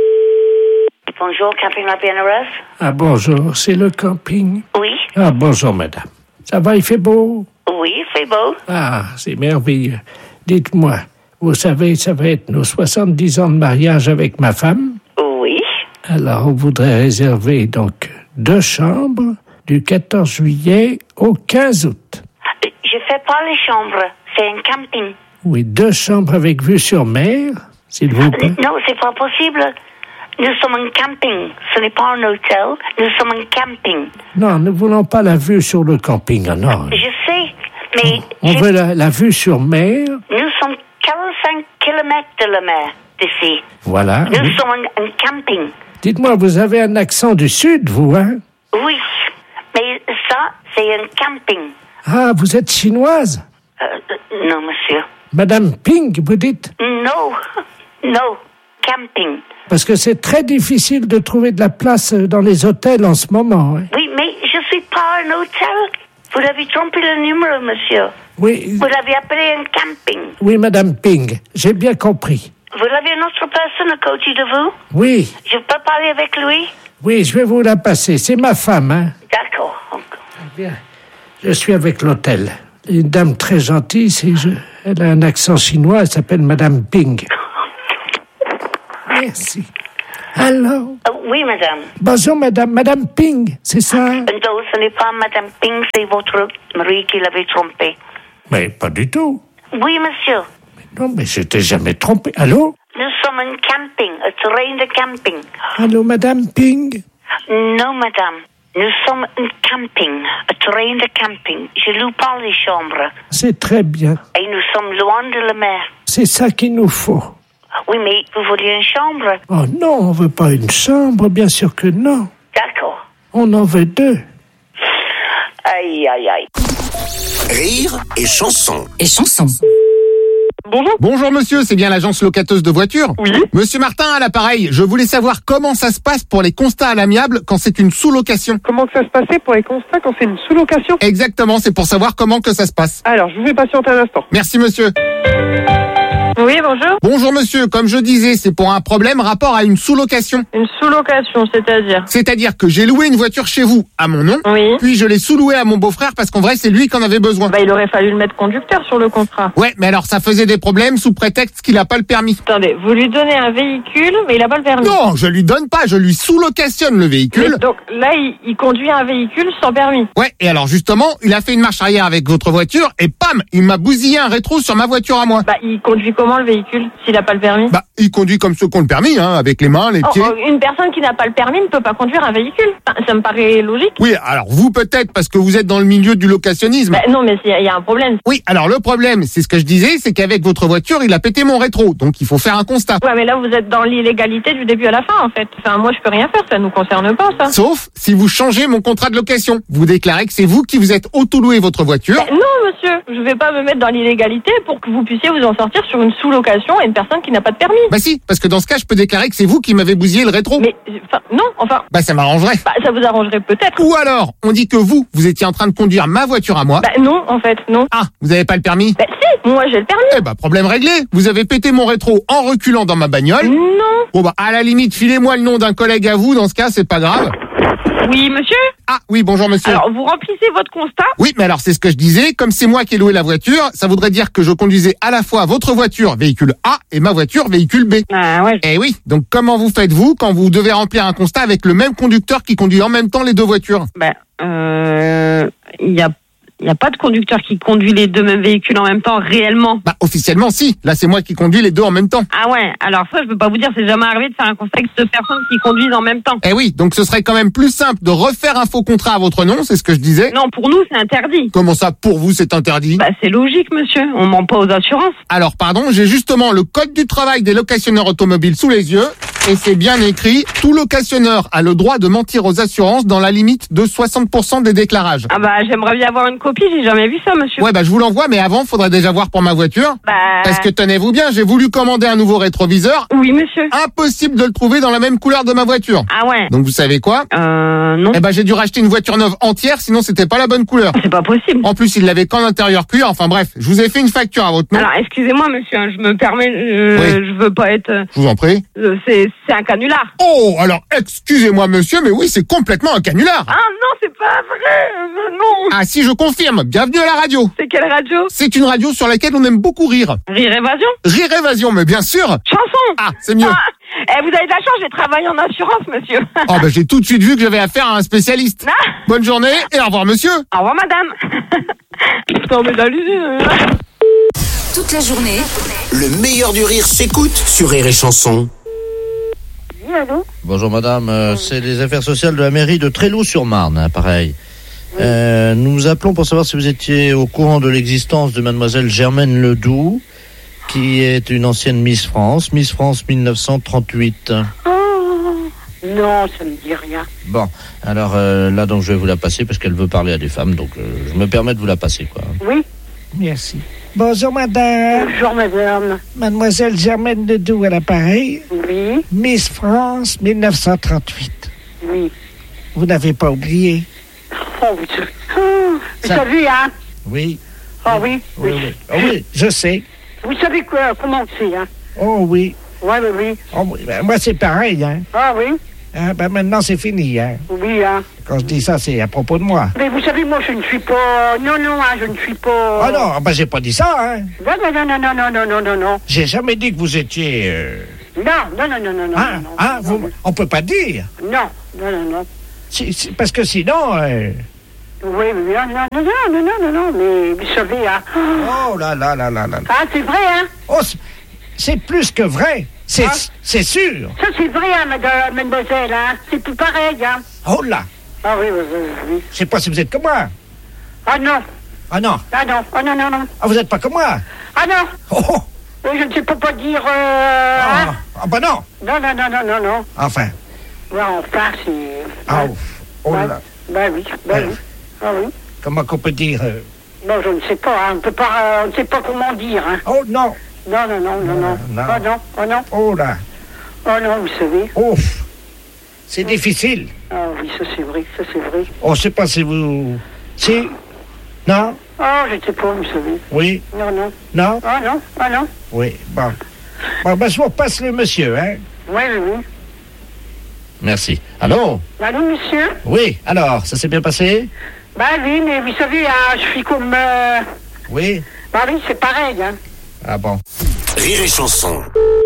T: Bonjour, camping La Bienheureuse.
I: Ah bonjour, c'est le camping.
T: Oui.
I: Ah bonjour madame. Ça va, il fait beau?
T: Oui, il fait beau.
I: Ah, c'est merveilleux. Dites-moi, vous savez, ça va être nos soixante-dix ans de mariage avec ma femme.
T: Oui.
I: Alors, on voudrait réserver donc deux chambres du quatorze juillet au quinze août.
T: Je fais pas les chambres, c'est un camping.
I: Oui, deux chambres avec vue sur mer, s'il vous plaît.
T: Non, c'est pas possible. Nous sommes un camping. Ce n'est pas un hôtel. Nous sommes un camping.
I: Non, nous ne voulons pas la vue sur le camping, ah non.
T: Je sais, mais...
I: On
T: je...
I: veut la, la vue sur mer.
T: Nous sommes quarante-cinq kilomètres de la mer d'ici.
I: Voilà.
T: Nous
I: Oui.
T: sommes un, un camping.
I: Dites-moi, vous avez un accent du sud, vous, hein?
T: Oui, mais ça, c'est un camping.
I: Ah, vous êtes chinoise?
T: Euh, non, monsieur.
I: Madame Ping, vous dites?
T: Non, non, camping.
I: Parce que c'est très difficile de trouver de la place dans les hôtels en ce moment. Hein?
T: Oui, mais je suis pas un hôtel. Vous avez trompé le numéro, monsieur.
I: Oui.
T: Vous l'avez appelé un camping.
I: Oui, Madame Ping, j'ai bien compris.
T: Vous avez une autre personne à côté de vous?
I: Oui,
T: Je peux parler avec lui?
I: oui, je vais vous la passer. C'est ma femme, hein?
T: D'accord.
I: Bien. Je suis avec l'hôtel. Une dame très gentille, c'est je... elle a un accent chinois, elle s'appelle Madame Ping. Merci. Alors?
T: Euh, oui, madame.
I: Bonjour, Madame. Madame Ping, c'est ça?
T: Non, ce n'est pas madame Ping, c'est votre mari qui l'avait trompé.
I: Mais pas du tout.
T: Oui, monsieur.
I: Non, mais je t'ai jamais trompé. Allô?
T: Nous sommes un camping, un terrain de camping.
I: Allô, Madame Ping?
T: Non, madame. Nous sommes un camping, un terrain de camping. Je loue pas les chambres.
I: C'est très bien.
T: Et nous sommes loin de la mer.
I: C'est ça qu'il nous faut.
T: Oui, mais vous vouliez une chambre?
I: Oh non, on veut pas une chambre, bien sûr que non.
T: D'accord.
I: On en veut deux.
T: Aïe, aïe, aïe.
K: Rire et chanson.
E: Et chanson.
A: Bonjour. Bonjour monsieur, c'est bien l'agence locateuse de voitures?
U: Oui.
A: Monsieur Martin à l'appareil, je voulais savoir comment ça se passe pour les constats à l'amiable quand c'est une sous-location.
U: Comment que ça se passait pour les constats quand c'est une sous-location?
A: Exactement, c'est pour savoir comment que ça se passe.
U: Alors, je vous fais patienter un instant.
A: Merci monsieur.
U: Oui, bonjour.
A: Bonjour monsieur, comme je disais, c'est pour un problème rapport à une sous-location.
U: Une sous-location, c'est-à-dire?
A: C'est-à-dire que j'ai loué une voiture chez vous à mon nom,
U: Oui.
A: puis je l'ai sous-louée à mon beau-frère parce qu'en vrai c'est lui qui en avait besoin.
U: Bah, il aurait fallu le mettre conducteur sur le contrat.
A: Ouais, mais alors ça faisait des problèmes sous prétexte qu'il a pas le permis.
U: Attendez, vous lui donnez un véhicule, mais il a pas le permis.
A: Non, je lui donne pas, je lui sous-locationne le véhicule.
U: Mais donc là, il, il conduit un véhicule sans permis.
A: Ouais, et alors justement, il a fait une marche arrière avec votre voiture et pam, il m'a bousillé un rétro sur ma voiture à moi.
U: Bah, il conduit comment le véhicule s'il a pas le permis?
A: Bah, il conduit comme ceux qui ont le permis, hein, avec les mains, les
U: Oh,
A: pieds.
U: oh, une personne qui n'a pas le permis ne peut pas conduire un véhicule. Enfin, ça me paraît logique.
A: Oui, alors vous peut-être parce que vous êtes dans le milieu du locationnisme.
U: Bah, non, mais il y, y a un problème.
A: Oui, alors le problème, c'est ce que je disais, c'est qu'avec votre voiture, il a pété mon rétro, donc il faut faire un constat.
U: Ouais, mais là, vous êtes dans l'illégalité du début à la fin, en fait. Enfin, moi, je peux rien faire, ça nous concerne pas, ça.
A: Sauf si vous changez mon contrat de location. Vous déclarez que c'est vous qui vous êtes auto-loué votre voiture.
U: Bah, non, monsieur, je vais pas me mettre dans l'illégalité pour que vous puissiez vous en sortir sur une sous-location à une personne qui n'a pas de permis.
A: Bah si, parce que dans ce cas, je peux déclarer que c'est vous qui m'avez bousillé le rétro.
U: Mais, enfin, non, enfin...
A: Bah ça m'arrangerait.
U: Bah, ça vous arrangerait peut-être.
A: Ou alors, on dit que vous, vous étiez en train de conduire ma voiture à moi.
U: Bah non, en fait, non.
A: Ah, vous avez pas le permis?
U: Bah si, moi j'ai le permis.
A: Eh bah problème réglé. Vous avez pété mon rétro en reculant dans ma bagnole.
U: Non.
A: Bon bah à la limite, filez-moi le nom d'un collègue à vous, dans ce cas, c'est pas grave.
U: Oui, monsieur?
A: Ah oui, bonjour monsieur.
U: Alors, vous remplissez votre constat?
A: Oui, mais alors c'est ce que je disais, comme c'est moi qui ai loué la voiture, ça voudrait dire que je conduisais à la fois votre voiture, véhicule A, et ma voiture, véhicule B.
U: Ah ouais.
A: Eh oui, donc comment vous faites-vous quand vous devez remplir un constat avec le même conducteur qui conduit en même temps les deux voitures?
U: Ben, euh... Il y a... Il n'y a pas de conducteur qui conduit les deux mêmes véhicules en même temps, réellement.
A: Bah, officiellement, si. Là, c'est moi qui conduis les deux en même temps.
U: Ah ouais, alors ça, je peux pas vous dire, c'est jamais arrivé de faire un constat avec deux personnes qui conduisent en même temps.
A: Eh oui, donc ce serait quand même plus simple de refaire un faux contrat à votre nom, c'est ce que je disais.
U: Non, pour nous, c'est interdit.
A: Comment ça, pour vous, c'est interdit?
U: Bah, c'est logique, monsieur. On ment pas aux assurances.
A: Alors, pardon, j'ai justement le code du travail des locationneurs automobiles sous les yeux, et c'est bien écrit, tout locationneur a le droit de mentir aux assurances dans la limite de soixante pour cent des déclarages.
U: Ah bah, j'aimerais bien avoir une copie, j'ai jamais vu ça, monsieur.
A: Ouais, bah, je vous l'envoie, mais avant, faudrait déjà voir pour ma voiture.
U: Bah...
A: Parce que tenez-vous bien, j'ai voulu commander un nouveau rétroviseur.
U: Oui, monsieur.
A: Impossible de le trouver dans la même couleur de ma voiture.
U: Ah ouais.
A: Donc, vous savez quoi?
U: Euh, non.
A: Eh ben, j'ai dû racheter une voiture neuve entière, sinon c'était pas la bonne couleur.
U: C'est pas possible.
A: En plus, il l'avait qu'en intérieur cuir. Enfin bref, je vous ai fait une facture à votre nom.
U: Alors, excusez-moi, monsieur, hein, je me permets, euh,
A: Oui.
U: je veux pas être... euh,
A: Je vous en prie.
U: euh, c'est, c'est un canular.
A: Oh, alors, excusez-moi, monsieur, mais oui, c'est complètement un canular.
U: Ah non, c'est pas vrai. Non, non.
A: Ah si, je confirme. Bienvenue à la radio.
U: C'est quelle radio?
A: C'est une radio sur laquelle on aime beaucoup rire.
U: Rire Évasion?
A: Rire Évasion, mais bien sûr.
U: Chanson.
A: Ah, c'est mieux.
U: Ah, eh, vous avez de la chance, j'ai travaillé en assurance, monsieur.
A: Oh, ben j'ai tout de suite vu que j'avais affaire à un spécialiste.
U: Ah.
A: Bonne journée et au revoir, monsieur.
U: Au revoir, madame. Putain, mais d'allusion.
E: Toute la journée,
K: Le meilleur du rire s'écoute sur Rire et Chanson.
F: Oui, allô?
H: Bonjour madame, euh, c'est les affaires sociales de la mairie de Tréloux-sur-Marne, hein, pareil. Euh, nous vous appelons pour savoir si vous étiez au courant de l'existence de mademoiselle Germaine Ledoux, qui est une ancienne Miss France, Miss France mille neuf cent trente-huit.
F: Oh, non, ça me dit rien.
H: Bon, alors euh, là donc je vais vous la passer parce qu'elle veut parler à des femmes, donc euh, je me permets de vous la passer, quoi.
F: Oui.
I: Merci. Bonjour madame.
F: Bonjour madame.
I: Mademoiselle Germaine Ledoux à l'appareil.
F: Oui.
I: Miss France mille neuf cent trente-huit.
F: Oui.
I: Vous n'avez pas oublié?
F: Oh, vous, oh, vous
I: Ça-
F: savez, hein?
I: Oui.
F: Ah oui,
I: Oui, oui. Oh, oui, je sais.
F: Vous savez quoi, comment c'est, hein?
I: Oh oui.
F: Ouais, oui, oui.
I: Oh, oui. Ben, moi c'est pareil, hein.
F: Ah oui?
I: Hein, ben maintenant c'est fini, hein.
F: Oui, hein.
I: Quand je dis ça, c'est à propos de moi.
F: Mais vous savez, moi, je ne suis pas... Non, non, hein, je ne suis pas...
I: Ah non, ben j'ai pas dit ça, hein.
F: Non, non, non, non, non, non, non, non, non.
I: J'ai jamais dit que vous étiez... euh,
F: Non, non, non, non, non, non.
I: Hein,
F: non,
I: hein, vous... On peut pas dire.
F: Non, non, non, non.
I: Si- si- parce que sinon... euh,
F: Oui, oui, non, non, non, non, non, non, non, mais vous savez, hein...
I: Oh là là là là là.
F: Ah, c'est vrai, hein?
I: Oh, c'est- c'est plus que vrai. C'est
F: Ah.
I: c'est sûr.
F: Ça, c'est vrai, hein, madame, mademoiselle, hein? C'est plus pareil, hein?
I: Oh là.
F: Ah oui, oui, oui, oui.
I: Je sais pas si vous êtes comme moi.
F: Ah non,
I: Ah non.
F: ah non, ah non, non, non.
I: Ah, vous êtes pas comme moi.
F: Ah non,
I: Oh, oh.
F: oui, je ne sais pas pas dire... Euh...
I: Ah,
F: hein?
I: ah bah non.
F: Non, non, non, non, non, non.
I: Enfin.
F: Ouais, enfin, c'est...
I: Ah, ouf. Oh
F: Ouais.
I: là.
F: Ben oui, ben
I: Ouais.
F: oui. Ah oui.
I: Comment qu'on peut dire euh,
F: Non, je ne sais pas, hein. On peut pas... euh, on ne sait pas comment dire, hein.
I: Oh non.
F: Non, non, non, non, non.
I: non.
F: Oh non, oh non.
I: Oh là.
F: Oh non, vous savez.
I: Ouf. C'est difficile.
F: Ah oui, ça c'est vrai, ça c'est vrai.
I: Oh, je sais pas si vous... Si. Non.
F: Oh, je ne sais pas, vous savez.
I: Oui.
F: Non, non.
I: Non.
F: Ah non, ah non.
I: Oui. Bon. Bon, ben, je vous repasse le monsieur, hein.
F: Oui, oui, oui.
H: Merci. Allô?
F: Allô, monsieur?
H: Oui, alors, ça s'est bien passé?
F: Bah oui, mais vous savez, hein, je suis comme... Euh...
H: Oui.
F: Bah oui, c'est pareil, hein.
H: Ah bon.
K: Rire et Chanson.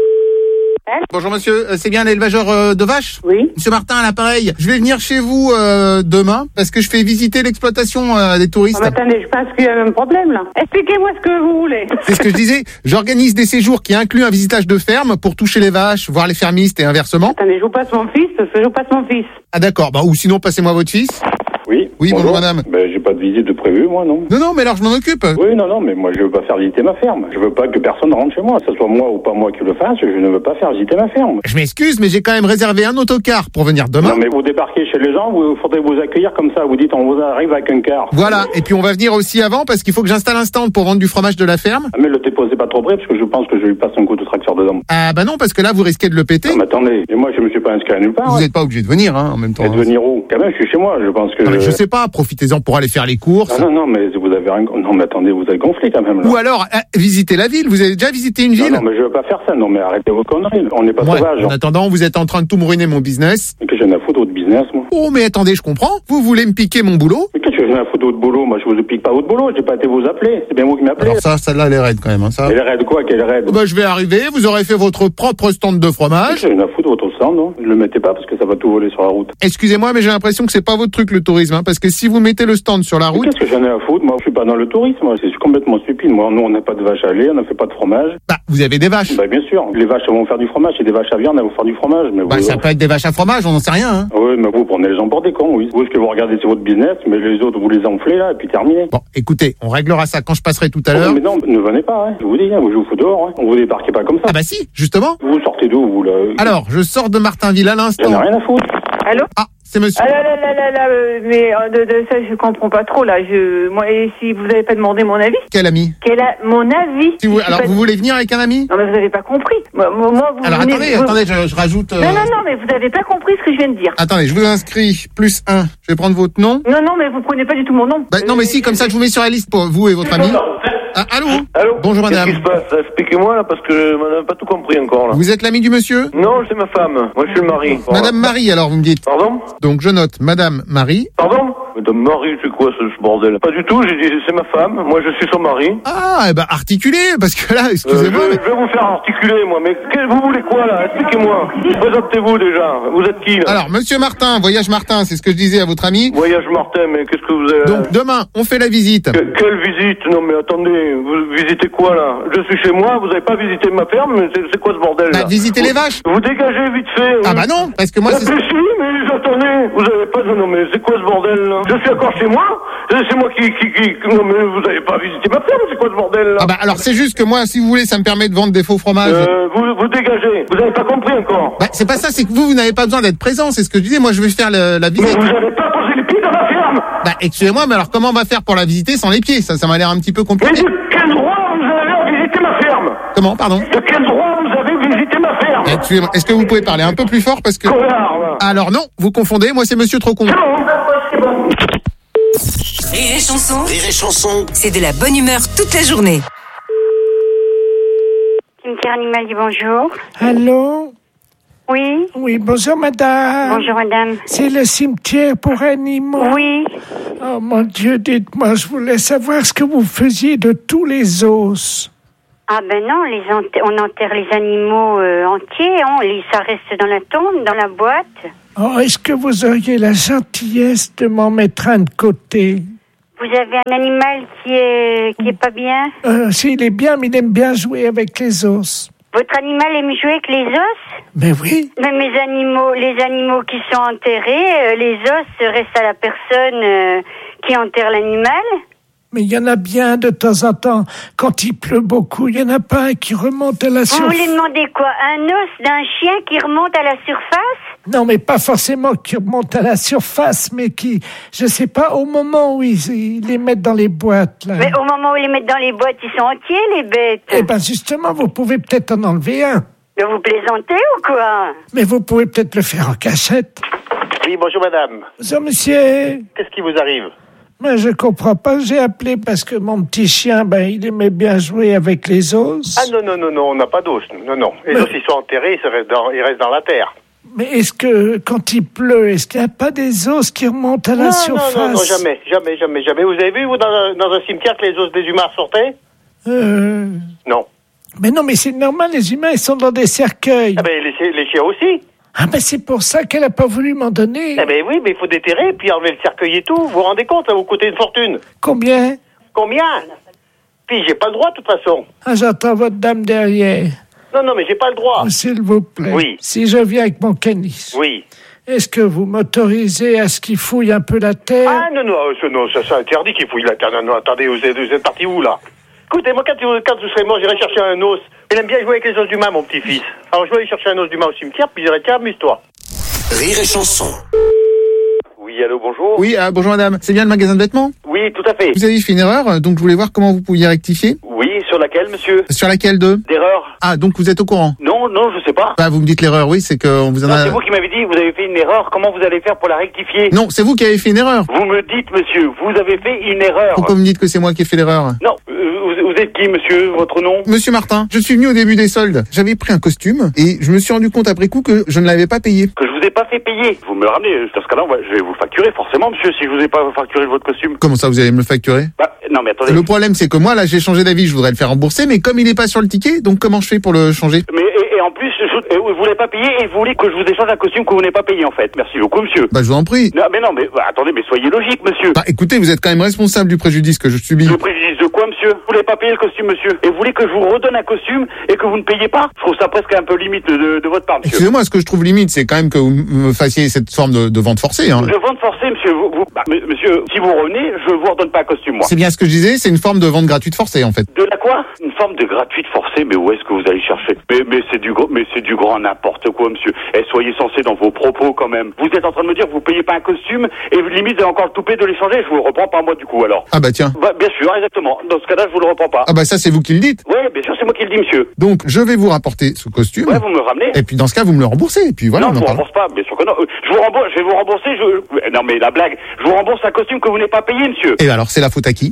A: Bonjour monsieur, Euh, c'est bien l'élevageur euh, de vaches?
F: Oui.
A: Monsieur Martin à l'appareil. Je vais venir chez vous euh, demain parce que je fais visiter l'exploitation euh, des touristes.
F: Oh, attendez, je pense qu'il y a un problème, là. Expliquez-moi ce que vous voulez.
A: C'est ce que je disais. J'organise des séjours qui incluent un visitage de ferme pour toucher les vaches, voir les fermistes et inversement.
F: Attendez, je vous passe mon fils, parce que je vous passe mon fils.
A: Ah d'accord, bah, ou sinon passez-moi votre fils.
C: Oui.
A: Oui, bonjour, madame.
C: Ben, j'ai pas de visite de prévu, moi, non.
A: Non, non, mais alors je m'en occupe.
C: Oui, non, non, mais moi, je veux pas faire visiter ma ferme. Je veux pas que personne rentre chez moi. Que ce soit moi ou pas moi qui le fasse, je ne veux pas faire visiter ma ferme.
A: Je m'excuse, mais j'ai quand même réservé un autocar pour venir demain.
C: Non, mais vous débarquez chez les gens, vous faudrait vous accueillir comme ça. Vous dites, on vous arrive avec un car.
A: Voilà, et puis on va venir aussi avant parce qu'il faut que j'installe un stand pour vendre du fromage de la ferme.
C: Ah, mais le déposez pas trop près, parce que je pense que je lui passe un coup de tracteur dedans.
A: Ah bah non, parce que là vous risquez de le péter.
C: Non, mais attendez, et moi, je me suis pas inscrit à nulle part.
A: Vous
C: hein.
A: n'êtes pas obligé de venir hein, en même temps.
C: Et de venir où? Quand même, je suis chez moi, je pense que...
A: Non, mais je sais pas, profitez-en pour aller faire les courses.
C: Ah non, non, mais vous avez un... Non, mais attendez, vous avez gonflé quand même, là.
A: Ou alors, euh, visiter la ville. Vous avez déjà visité une ville?
C: Non, non, mais je veux pas faire ça. Non, mais arrêtez vos conneries. On n'est pas
A: Ouais,
C: sauvages.
A: en attendant, vous êtes en train de tout me ruiner mon business.
C: Mais que j'en ai à foutre de votre business, moi.
A: Oh, mais attendez, je comprends. Vous voulez me piquer mon boulot?
C: Mais qu'est-ce que j'en ai à foutre de votre boulot? Moi, je vous pique pas votre boulot. J'ai pas été vous appeler. C'est bien vous qui m'appelez.
A: Alors ça, celle-là, elle est raide quand même. Hein, ça.
C: Elle est raide quoi? Quelle raide?
A: Bah, je vais arriver, vous aurez fait votre propre stand de fromage.
C: J'en ai à foutre de votre stand, non? Ne le mettez pas parce que ça va tout voler sur la route.
A: Excusez-moi, mais j'ai l'impression que c'est pas votre truc le tourisme, hein, parce que si vous mettez le stand sur la
C: Mais
A: route...
C: qu'est-ce que j'en ai à foutre? Moi, je suis pas dans le tourisme. Moi, c'est complètement stupide. Moi, nous, on n'a pas de vaches à lait, on ne fait pas de fromage.
A: Bah, vous avez des vaches.
C: Bah, bien sûr. Les vaches, elles vont faire du fromage. C'est des vaches à viande, elles vont faire du fromage. Mais
A: Bah,
C: vous...
A: ça peut être des vaches à fromage, on n'en sait rien, hein.
C: Oui, mais vous prenez les gens pour des cons, oui. Vous, ce que vous regardez, c'est votre business, mais les autres, vous les enflez, là, et puis terminé.
A: Bon, écoutez, on réglera ça quand je passerai tout à l'heure.
C: Mais non, ne venez pas, hein. Je vous dis, hein. Je vous fous dehors, hein. On vous débarquez pas comme ça.
A: Ah bah si, justement.
C: Vous sortez d'où, vous, là?
A: Alors, je sors de Martinville à l'instant.
C: J'en ai rien à foutre.
F: Allô?
A: Ah, c'est monsieur.
F: Ah là là là là là, euh, mais euh, de, de ça, je comprends pas trop, là. Je, moi, et si vous avez pas demandé mon avis?
A: Quel ami?
F: Quel a, mon avis?
A: Si vous,
F: Je suis
A: alors,
F: pas-
A: vous voulez venir avec un ami?
F: Non, mais vous avez pas compris. Moi, moi, moi, vous
A: Alors,
F: venez-
A: attendez,
F: vous-
A: attendez, je, je rajoute... euh,
F: Non, non, non, mais vous avez pas compris ce que je viens de dire.
A: Attendez, je vous inscris plus un. Je vais prendre votre nom.
F: Non, non, mais vous prenez pas du tout mon nom.
A: Bah, non, mais si, comme ça, je vous mets sur la liste pour vous et votre ami. Ah, allô
N: Allô
A: Bonjour madame.
N: Qu'est-ce qui se passe? Expliquez-moi là, parce que madame n'a pas tout compris encore là.
A: Vous êtes l'ami du monsieur?
N: Non, c'est ma femme. Moi, je suis le mari. Voilà.
A: Madame Marie, alors vous me dites.
N: Pardon?
A: Donc je note Madame Marie.
N: Pardon? Madame Marie, c'est quoi ce, ce bordel? Pas du tout, j'ai dit c'est ma femme. Moi, je suis son mari.
A: Ah, eh ben articulez, parce que là, excusez-moi.
N: Euh, je,
A: mais...
N: je vais vous faire articuler, moi. Mais que, vous voulez quoi là? Expliquez-moi. Présentez-vous déjà. Vous êtes qui là?
A: Alors, Monsieur Martin, Voyage Martin, c'est ce que je disais à votre ami.
N: Voyage Martin, mais qu'est-ce que vous avez?
A: Donc demain, on fait la visite.
N: Que, quelle visite? Non mais attendez, vous visitez quoi là? Je suis chez moi, vous avez pas visité ma ferme, mais c'est, c'est quoi ce bordel là?
A: Bah, visiter les vaches.
N: Vous dégagez vite fait.
A: Ah bah non, parce que moi c'est...
N: Mais si, mais attendez, vous avez pas... Non mais c'est quoi ce bordel là? Je suis encore chez moi? C'est moi qui, qui, qui... Non mais vous avez pas visité ma ferme, c'est quoi ce bordel là?
A: Ah bah alors c'est juste que moi, si vous voulez, ça me permet de vendre des faux fromages.
N: Euh, vous, vous dégagez, vous avez pas compris encore?
A: Bah c'est pas ça, c'est que vous, vous n'avez pas besoin d'être présent, c'est ce que je disais, moi je vais faire le, la visite.
N: Mais vous avez pas posé les pieds dans la ferme?
A: Bah excusez-moi, mais alors comment on va faire pour la visiter sans les pieds? Ça, ça m'a l'air un petit peu compliqué.
N: Mais de quel droit vous avez visité ma ferme?
A: Comment, pardon?
N: De quel droit vous avez visité ma ferme?
A: Excusez-moi, est-ce que vous pouvez parler un peu plus fort parce que...
N: Connard,
A: alors non, vous confondez, moi c'est Monsieur Trocon.
N: C'est bon.
E: Rire et chanson,
K: Rire et chanson.
E: c'est de la bonne humeur toute la journée.
B: Cimetière animal dit bonjour.
I: Allô?
B: Oui.
I: Oui, bonjour madame.
B: Bonjour madame.
I: C'est le cimetière pour animaux.
B: Oui.
I: Oh mon Dieu, dites-moi, je voulais savoir ce que vous faisiez de tous les os.
B: Ah ben non, les ent- on enterre les animaux euh, entiers, on les, ça reste dans la tombe, dans la boîte.
I: Oh, est-ce que vous auriez la gentillesse de m'en mettre un de côté?
B: Vous avez un animal qui est qui est pas bien?
I: Euh, s'il est bien, mais il aime bien jouer avec les os.
B: Votre animal aime jouer avec les os?
I: Mais oui.
B: Mais mes animaux, les animaux qui sont enterrés, euh, les os restent à la personne euh, qui enterre l'animal.
I: Mais il y en a bien de temps en temps. Quand il pleut beaucoup, il y en a pas un qui remonte à la
B: Vous
I: surface.
B: voulez demander quoi? Un os d'un chien qui remonte à la surface?
I: Non, mais pas forcément qui remonte à la surface, mais qui, je sais pas, au moment où ils, ils les mettent dans les boîtes, là.
B: Mais au moment où ils les mettent dans les boîtes, ils sont entiers, les bêtes.
I: Eh ben, justement, vous pouvez peut-être en enlever un.
B: Mais vous plaisantez ou quoi?
I: Mais vous pouvez peut-être le faire en cachette.
V: Oui, bonjour madame.
I: Bonjour monsieur.
V: Qu'est-ce qui vous arrive?
I: Mais je comprends pas, j'ai appelé parce que mon petit chien, ben, il aimait bien jouer avec les os.
V: Ah non, non, non, non, on n'a pas d'os. Non, non. Les
I: Mais-
V: os, ils sont enterrés, ils restent dans, ils restent dans la terre.
I: Mais est-ce que, quand il pleut, est-ce qu'il n'y a pas des os qui remontent à la
V: non,
I: surface?
V: non, non, non, jamais, jamais, jamais, jamais. Vous avez vu, vous, dans un, dans un cimetière, que les os des humains sortaient?
I: Euh...
V: Non.
I: Mais non, mais c'est normal, les humains, ils sont dans des cercueils.
V: Ah ben, les, chi- les chiens aussi.
I: Ah ben c'est pour ça qu'elle a pas voulu m'en donner.
V: Ah ben oui, mais il faut déterrer, puis enlever le cercueil et tout. Vous vous rendez compte, ça vous coûter une fortune.
I: Combien?
V: Combien? Puis j'ai pas le droit, de toute façon.
I: Ah, j'entends votre dame derrière.
V: Non, non, mais j'ai pas le droit.
I: Oh, s'il vous plaît.
V: Oui.
I: Si je viens avec mon canis,
V: Oui.
I: est-ce que vous m'autorisez à ce qu'il fouille un peu la terre?
V: Ah non, non, ça, non, ça, c'est interdit qu'il fouille la terre. Non, non, attendez, vous êtes, vous êtes parti où, là? Écoutez, moi, quand, vous- quand vous serez mort, j'irai chercher un os. Il aime bien jouer avec les os d'humain, mon petit-fils. Alors, je vais aller chercher un os d'humain au cimetière, puis je dirai, tiens, amuse-toi.
K: Rire et chanson.
V: Oui, allô, bonjour.
A: Oui, ah, bonjour madame. C'est bien le magasin de vêtements?
V: Oui, tout à fait.
A: Vous avez fait une erreur, donc je voulais voir comment vous pouviez rectifier.
V: Oui, sur laquelle, monsieur?
A: Sur laquelle de?
V: D'erreur?
A: Ah, donc vous êtes au courant?
V: Non, non, je sais pas.
A: Bah, vous me dites l'erreur, oui, c'est qu'on vous en
V: Non,
A: a...
V: c'est vous qui m'avez dit, vous avez fait une erreur. Comment vous allez faire pour la rectifier?
A: Non, c'est vous qui avez fait une erreur.
V: Vous me dites, monsieur, vous avez fait une erreur.
A: Pourquoi vous me dites que c'est moi qui ai fait l'erreur?
V: Non, euh, vous, vous êtes qui, monsieur? Votre nom?
A: Monsieur Martin, je suis venu au début des soldes. J'avais pris un costume et je me suis rendu compte après coup que je ne l'avais pas payé.
V: Que je vous ai pas fait payer. Vous me le ramenez. Dans ce cas-là, ouais, je vais vous le facturer, forcément, monsieur, si je vous ai pas facturé votre costume.
A: Comment ça, vous allez me le facturer?
V: Bah, non, mais attendez.
A: Le problème, c'est que moi, là, j'ai changé d'avis, je voudrais le faire rembourser, mais comme il n'est pas sur le ticket, donc comment je fais pour le changer?
V: Mais, et, et en plus, je, et vous voulez pas payer et vous voulez que je vous échange un costume que vous n'avez pas payé, en fait. Merci beaucoup, monsieur.
A: Bah, je vous en prie.
V: Non, mais non, mais bah, attendez, mais soyez logique, monsieur.
A: Bah, écoutez, vous êtes quand même responsable du préjudice que je subis.
V: Le préjudice de quoi, monsieur? Vous voulez pas payer le costume, monsieur? Et vous voulez que je vous redonne un costume et que vous ne payez pas? Je trouve ça presque un peu limite de, de votre part, monsieur.
A: Excusez-moi, ce que je trouve limite, c'est quand même que vous me fassiez cette forme de, de vente forcée, hein.
V: De vente forcée, monsieur. Vous, vous- bah, m- monsieur, si vous revenez, je vous redonne pas un costume, moi.
A: C'est bien ce que je disais, c'est une forme de vente gratuite forcée, en fait.
V: De la quoi? Une forme de gratuite forcée, mais où est-ce que vous allez chercher? Mais, mais c'est du gros, mais c'est du grand n'importe quoi, monsieur. Eh, soyez sensé dans vos propos, quand même. Vous êtes en train de me dire que vous payez pas un costume, et limite, vous avez encore le toupet de l'échanger, je vous le reprends pas, moi, du coup, alors.
A: Ah bah tiens.
V: Bah, bien sûr, exactement. Dans ce cas-là, je vous le reprends pas.
A: Ah bah ça, c'est vous qui le dites.
V: Ouais, bien sûr, c'est moi qui le dis, monsieur.
A: Donc, je vais vous rapporter ce costume.
V: Ouais, vous me le ramenez.
A: Et puis, dans ce cas, vous me le remboursez. Et puis voilà,
V: non,
A: on
V: je
A: en
V: vous
A: parle.
V: rembourse pas, bien sûr que non. Euh, Je vous rembourse, je vais vous rembourser, je... Non, mais la blague, je vous rembourse un costume que vous n'avez pas payé, monsieur.
A: Et alors, c'est la faute à qui?
V: Bah,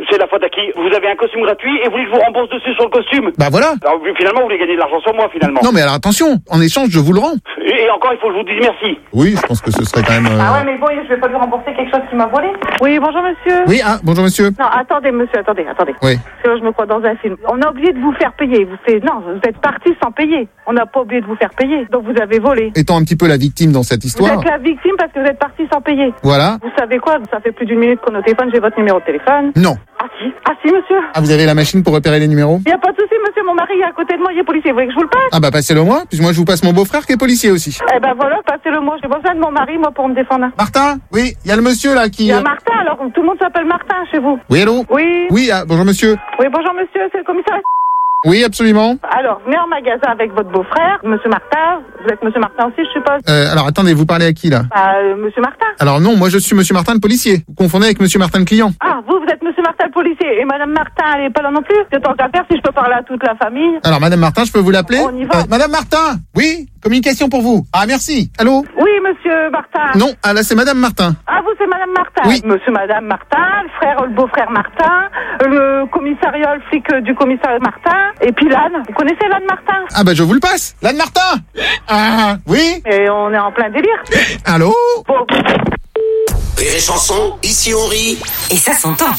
V: c'est la faute à qui? Vous avez un costume gratuit et vous voulez que je vous rembourse dessus sur le costume?
A: Bah voilà.
V: Alors, finalement, vous voulez gagner de l'argent sur moi, finalement.
A: Non mais alors attention, en échange je vous le rends.
V: Et, et encore, il faut que je vous dise merci.
A: Oui, je pense que ce serait quand même... euh,
F: Ah ouais, mais bon, je vais pas lui rembourser quelque chose qu'il m'a volé. Oui, bonjour monsieur.
A: Oui, ah, bonjour monsieur.
F: Non, attendez monsieur, attendez, attendez.
A: Oui.
F: Parce que là, je me crois dans un film. On a oublié de vous faire payer. Vous faites... Non, vous êtes parti sans payer. On n'a pas oublié de vous faire payer. Donc vous avez volé.
A: Étant un petit peu la victime dans cette
F: Vous
A: histoire.
F: êtes la victime parce que vous êtes parti sans payer.
A: Voilà.
F: Vous savez quoi? Ça fait plus d'une minute qu'on est au téléphone, j'ai votre numéro de téléphone.
A: Non.
F: Ah si, ah si monsieur.
A: Ah, vous avez la machine pour repérer les numéros?
F: Il n'y a pas de souci monsieur, mon mari est à côté de moi, il est policier. Vous voulez que je vous le passe?
A: Ah bah passez-le moi, puis moi je vous passe mon beau-frère qui est policier aussi.
F: Eh ben voilà, passez-le moi. J'ai besoin de mon mari, moi, pour me défendre.
A: Martin? Oui, il y a le monsieur là qui...
F: Il y a Martin, alors tout le monde s'appelle Martin chez vous.
A: Oui, allô?
F: Oui.
A: Oui, ah, bonjour monsieur.
F: Oui, bonjour monsieur, c'est le commissaire.
A: Oui, absolument.
F: Alors, venez en magasin avec votre beau-frère, monsieur Martin. Vous êtes monsieur Martin aussi, je suppose?
A: Euh, alors attendez, vous parlez à qui là?
F: Bah, euh, monsieur Martin.
A: Alors non, moi je suis monsieur Martin le policier. Vous confondez avec monsieur Martin le client.
F: Ah, vous, vous êtes monsieur Martin le policier. Et madame Martin, elle est pas là non plus? C'est tant qu'à faire si je peux parler à toute la famille.
A: Alors madame Martin, je peux vous l'appeler?
F: On y va.
A: Euh, madame Martin? Oui, communication pour vous. Ah merci. Allô?
F: Oui, monsieur Martin.
A: Non, ah là c'est madame Martin.
F: Ah, vous, c'est madame Martin?
A: Oui.
F: Monsieur, madame Martin, le frère, le beau-frère Martin, le commissariat, le flic du commissariat Martin, et puis l'âne. Vous connaissez l'âne Martin?
A: Ah bah je vous le passe. L'âne Martin. Ah, oui.
F: Et on est en plein délire.
A: Allô?
F: Bon.
K: Rire et chanson, ici on rit.
E: Et ça s'entend.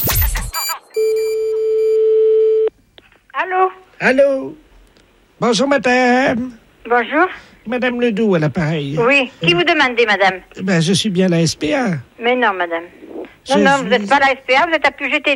I: Allô? Allô? Bonjour, madame.
L: Bonjour.
I: Madame Ledoux, à l'appareil.
L: Oui. Qui vous demandez, madame?
I: Ben, je suis bien la S P A.
L: Mais non, madame. Non,
I: Je
L: non,
I: suis-
L: vous n'êtes pas la S P A, vous êtes à Puget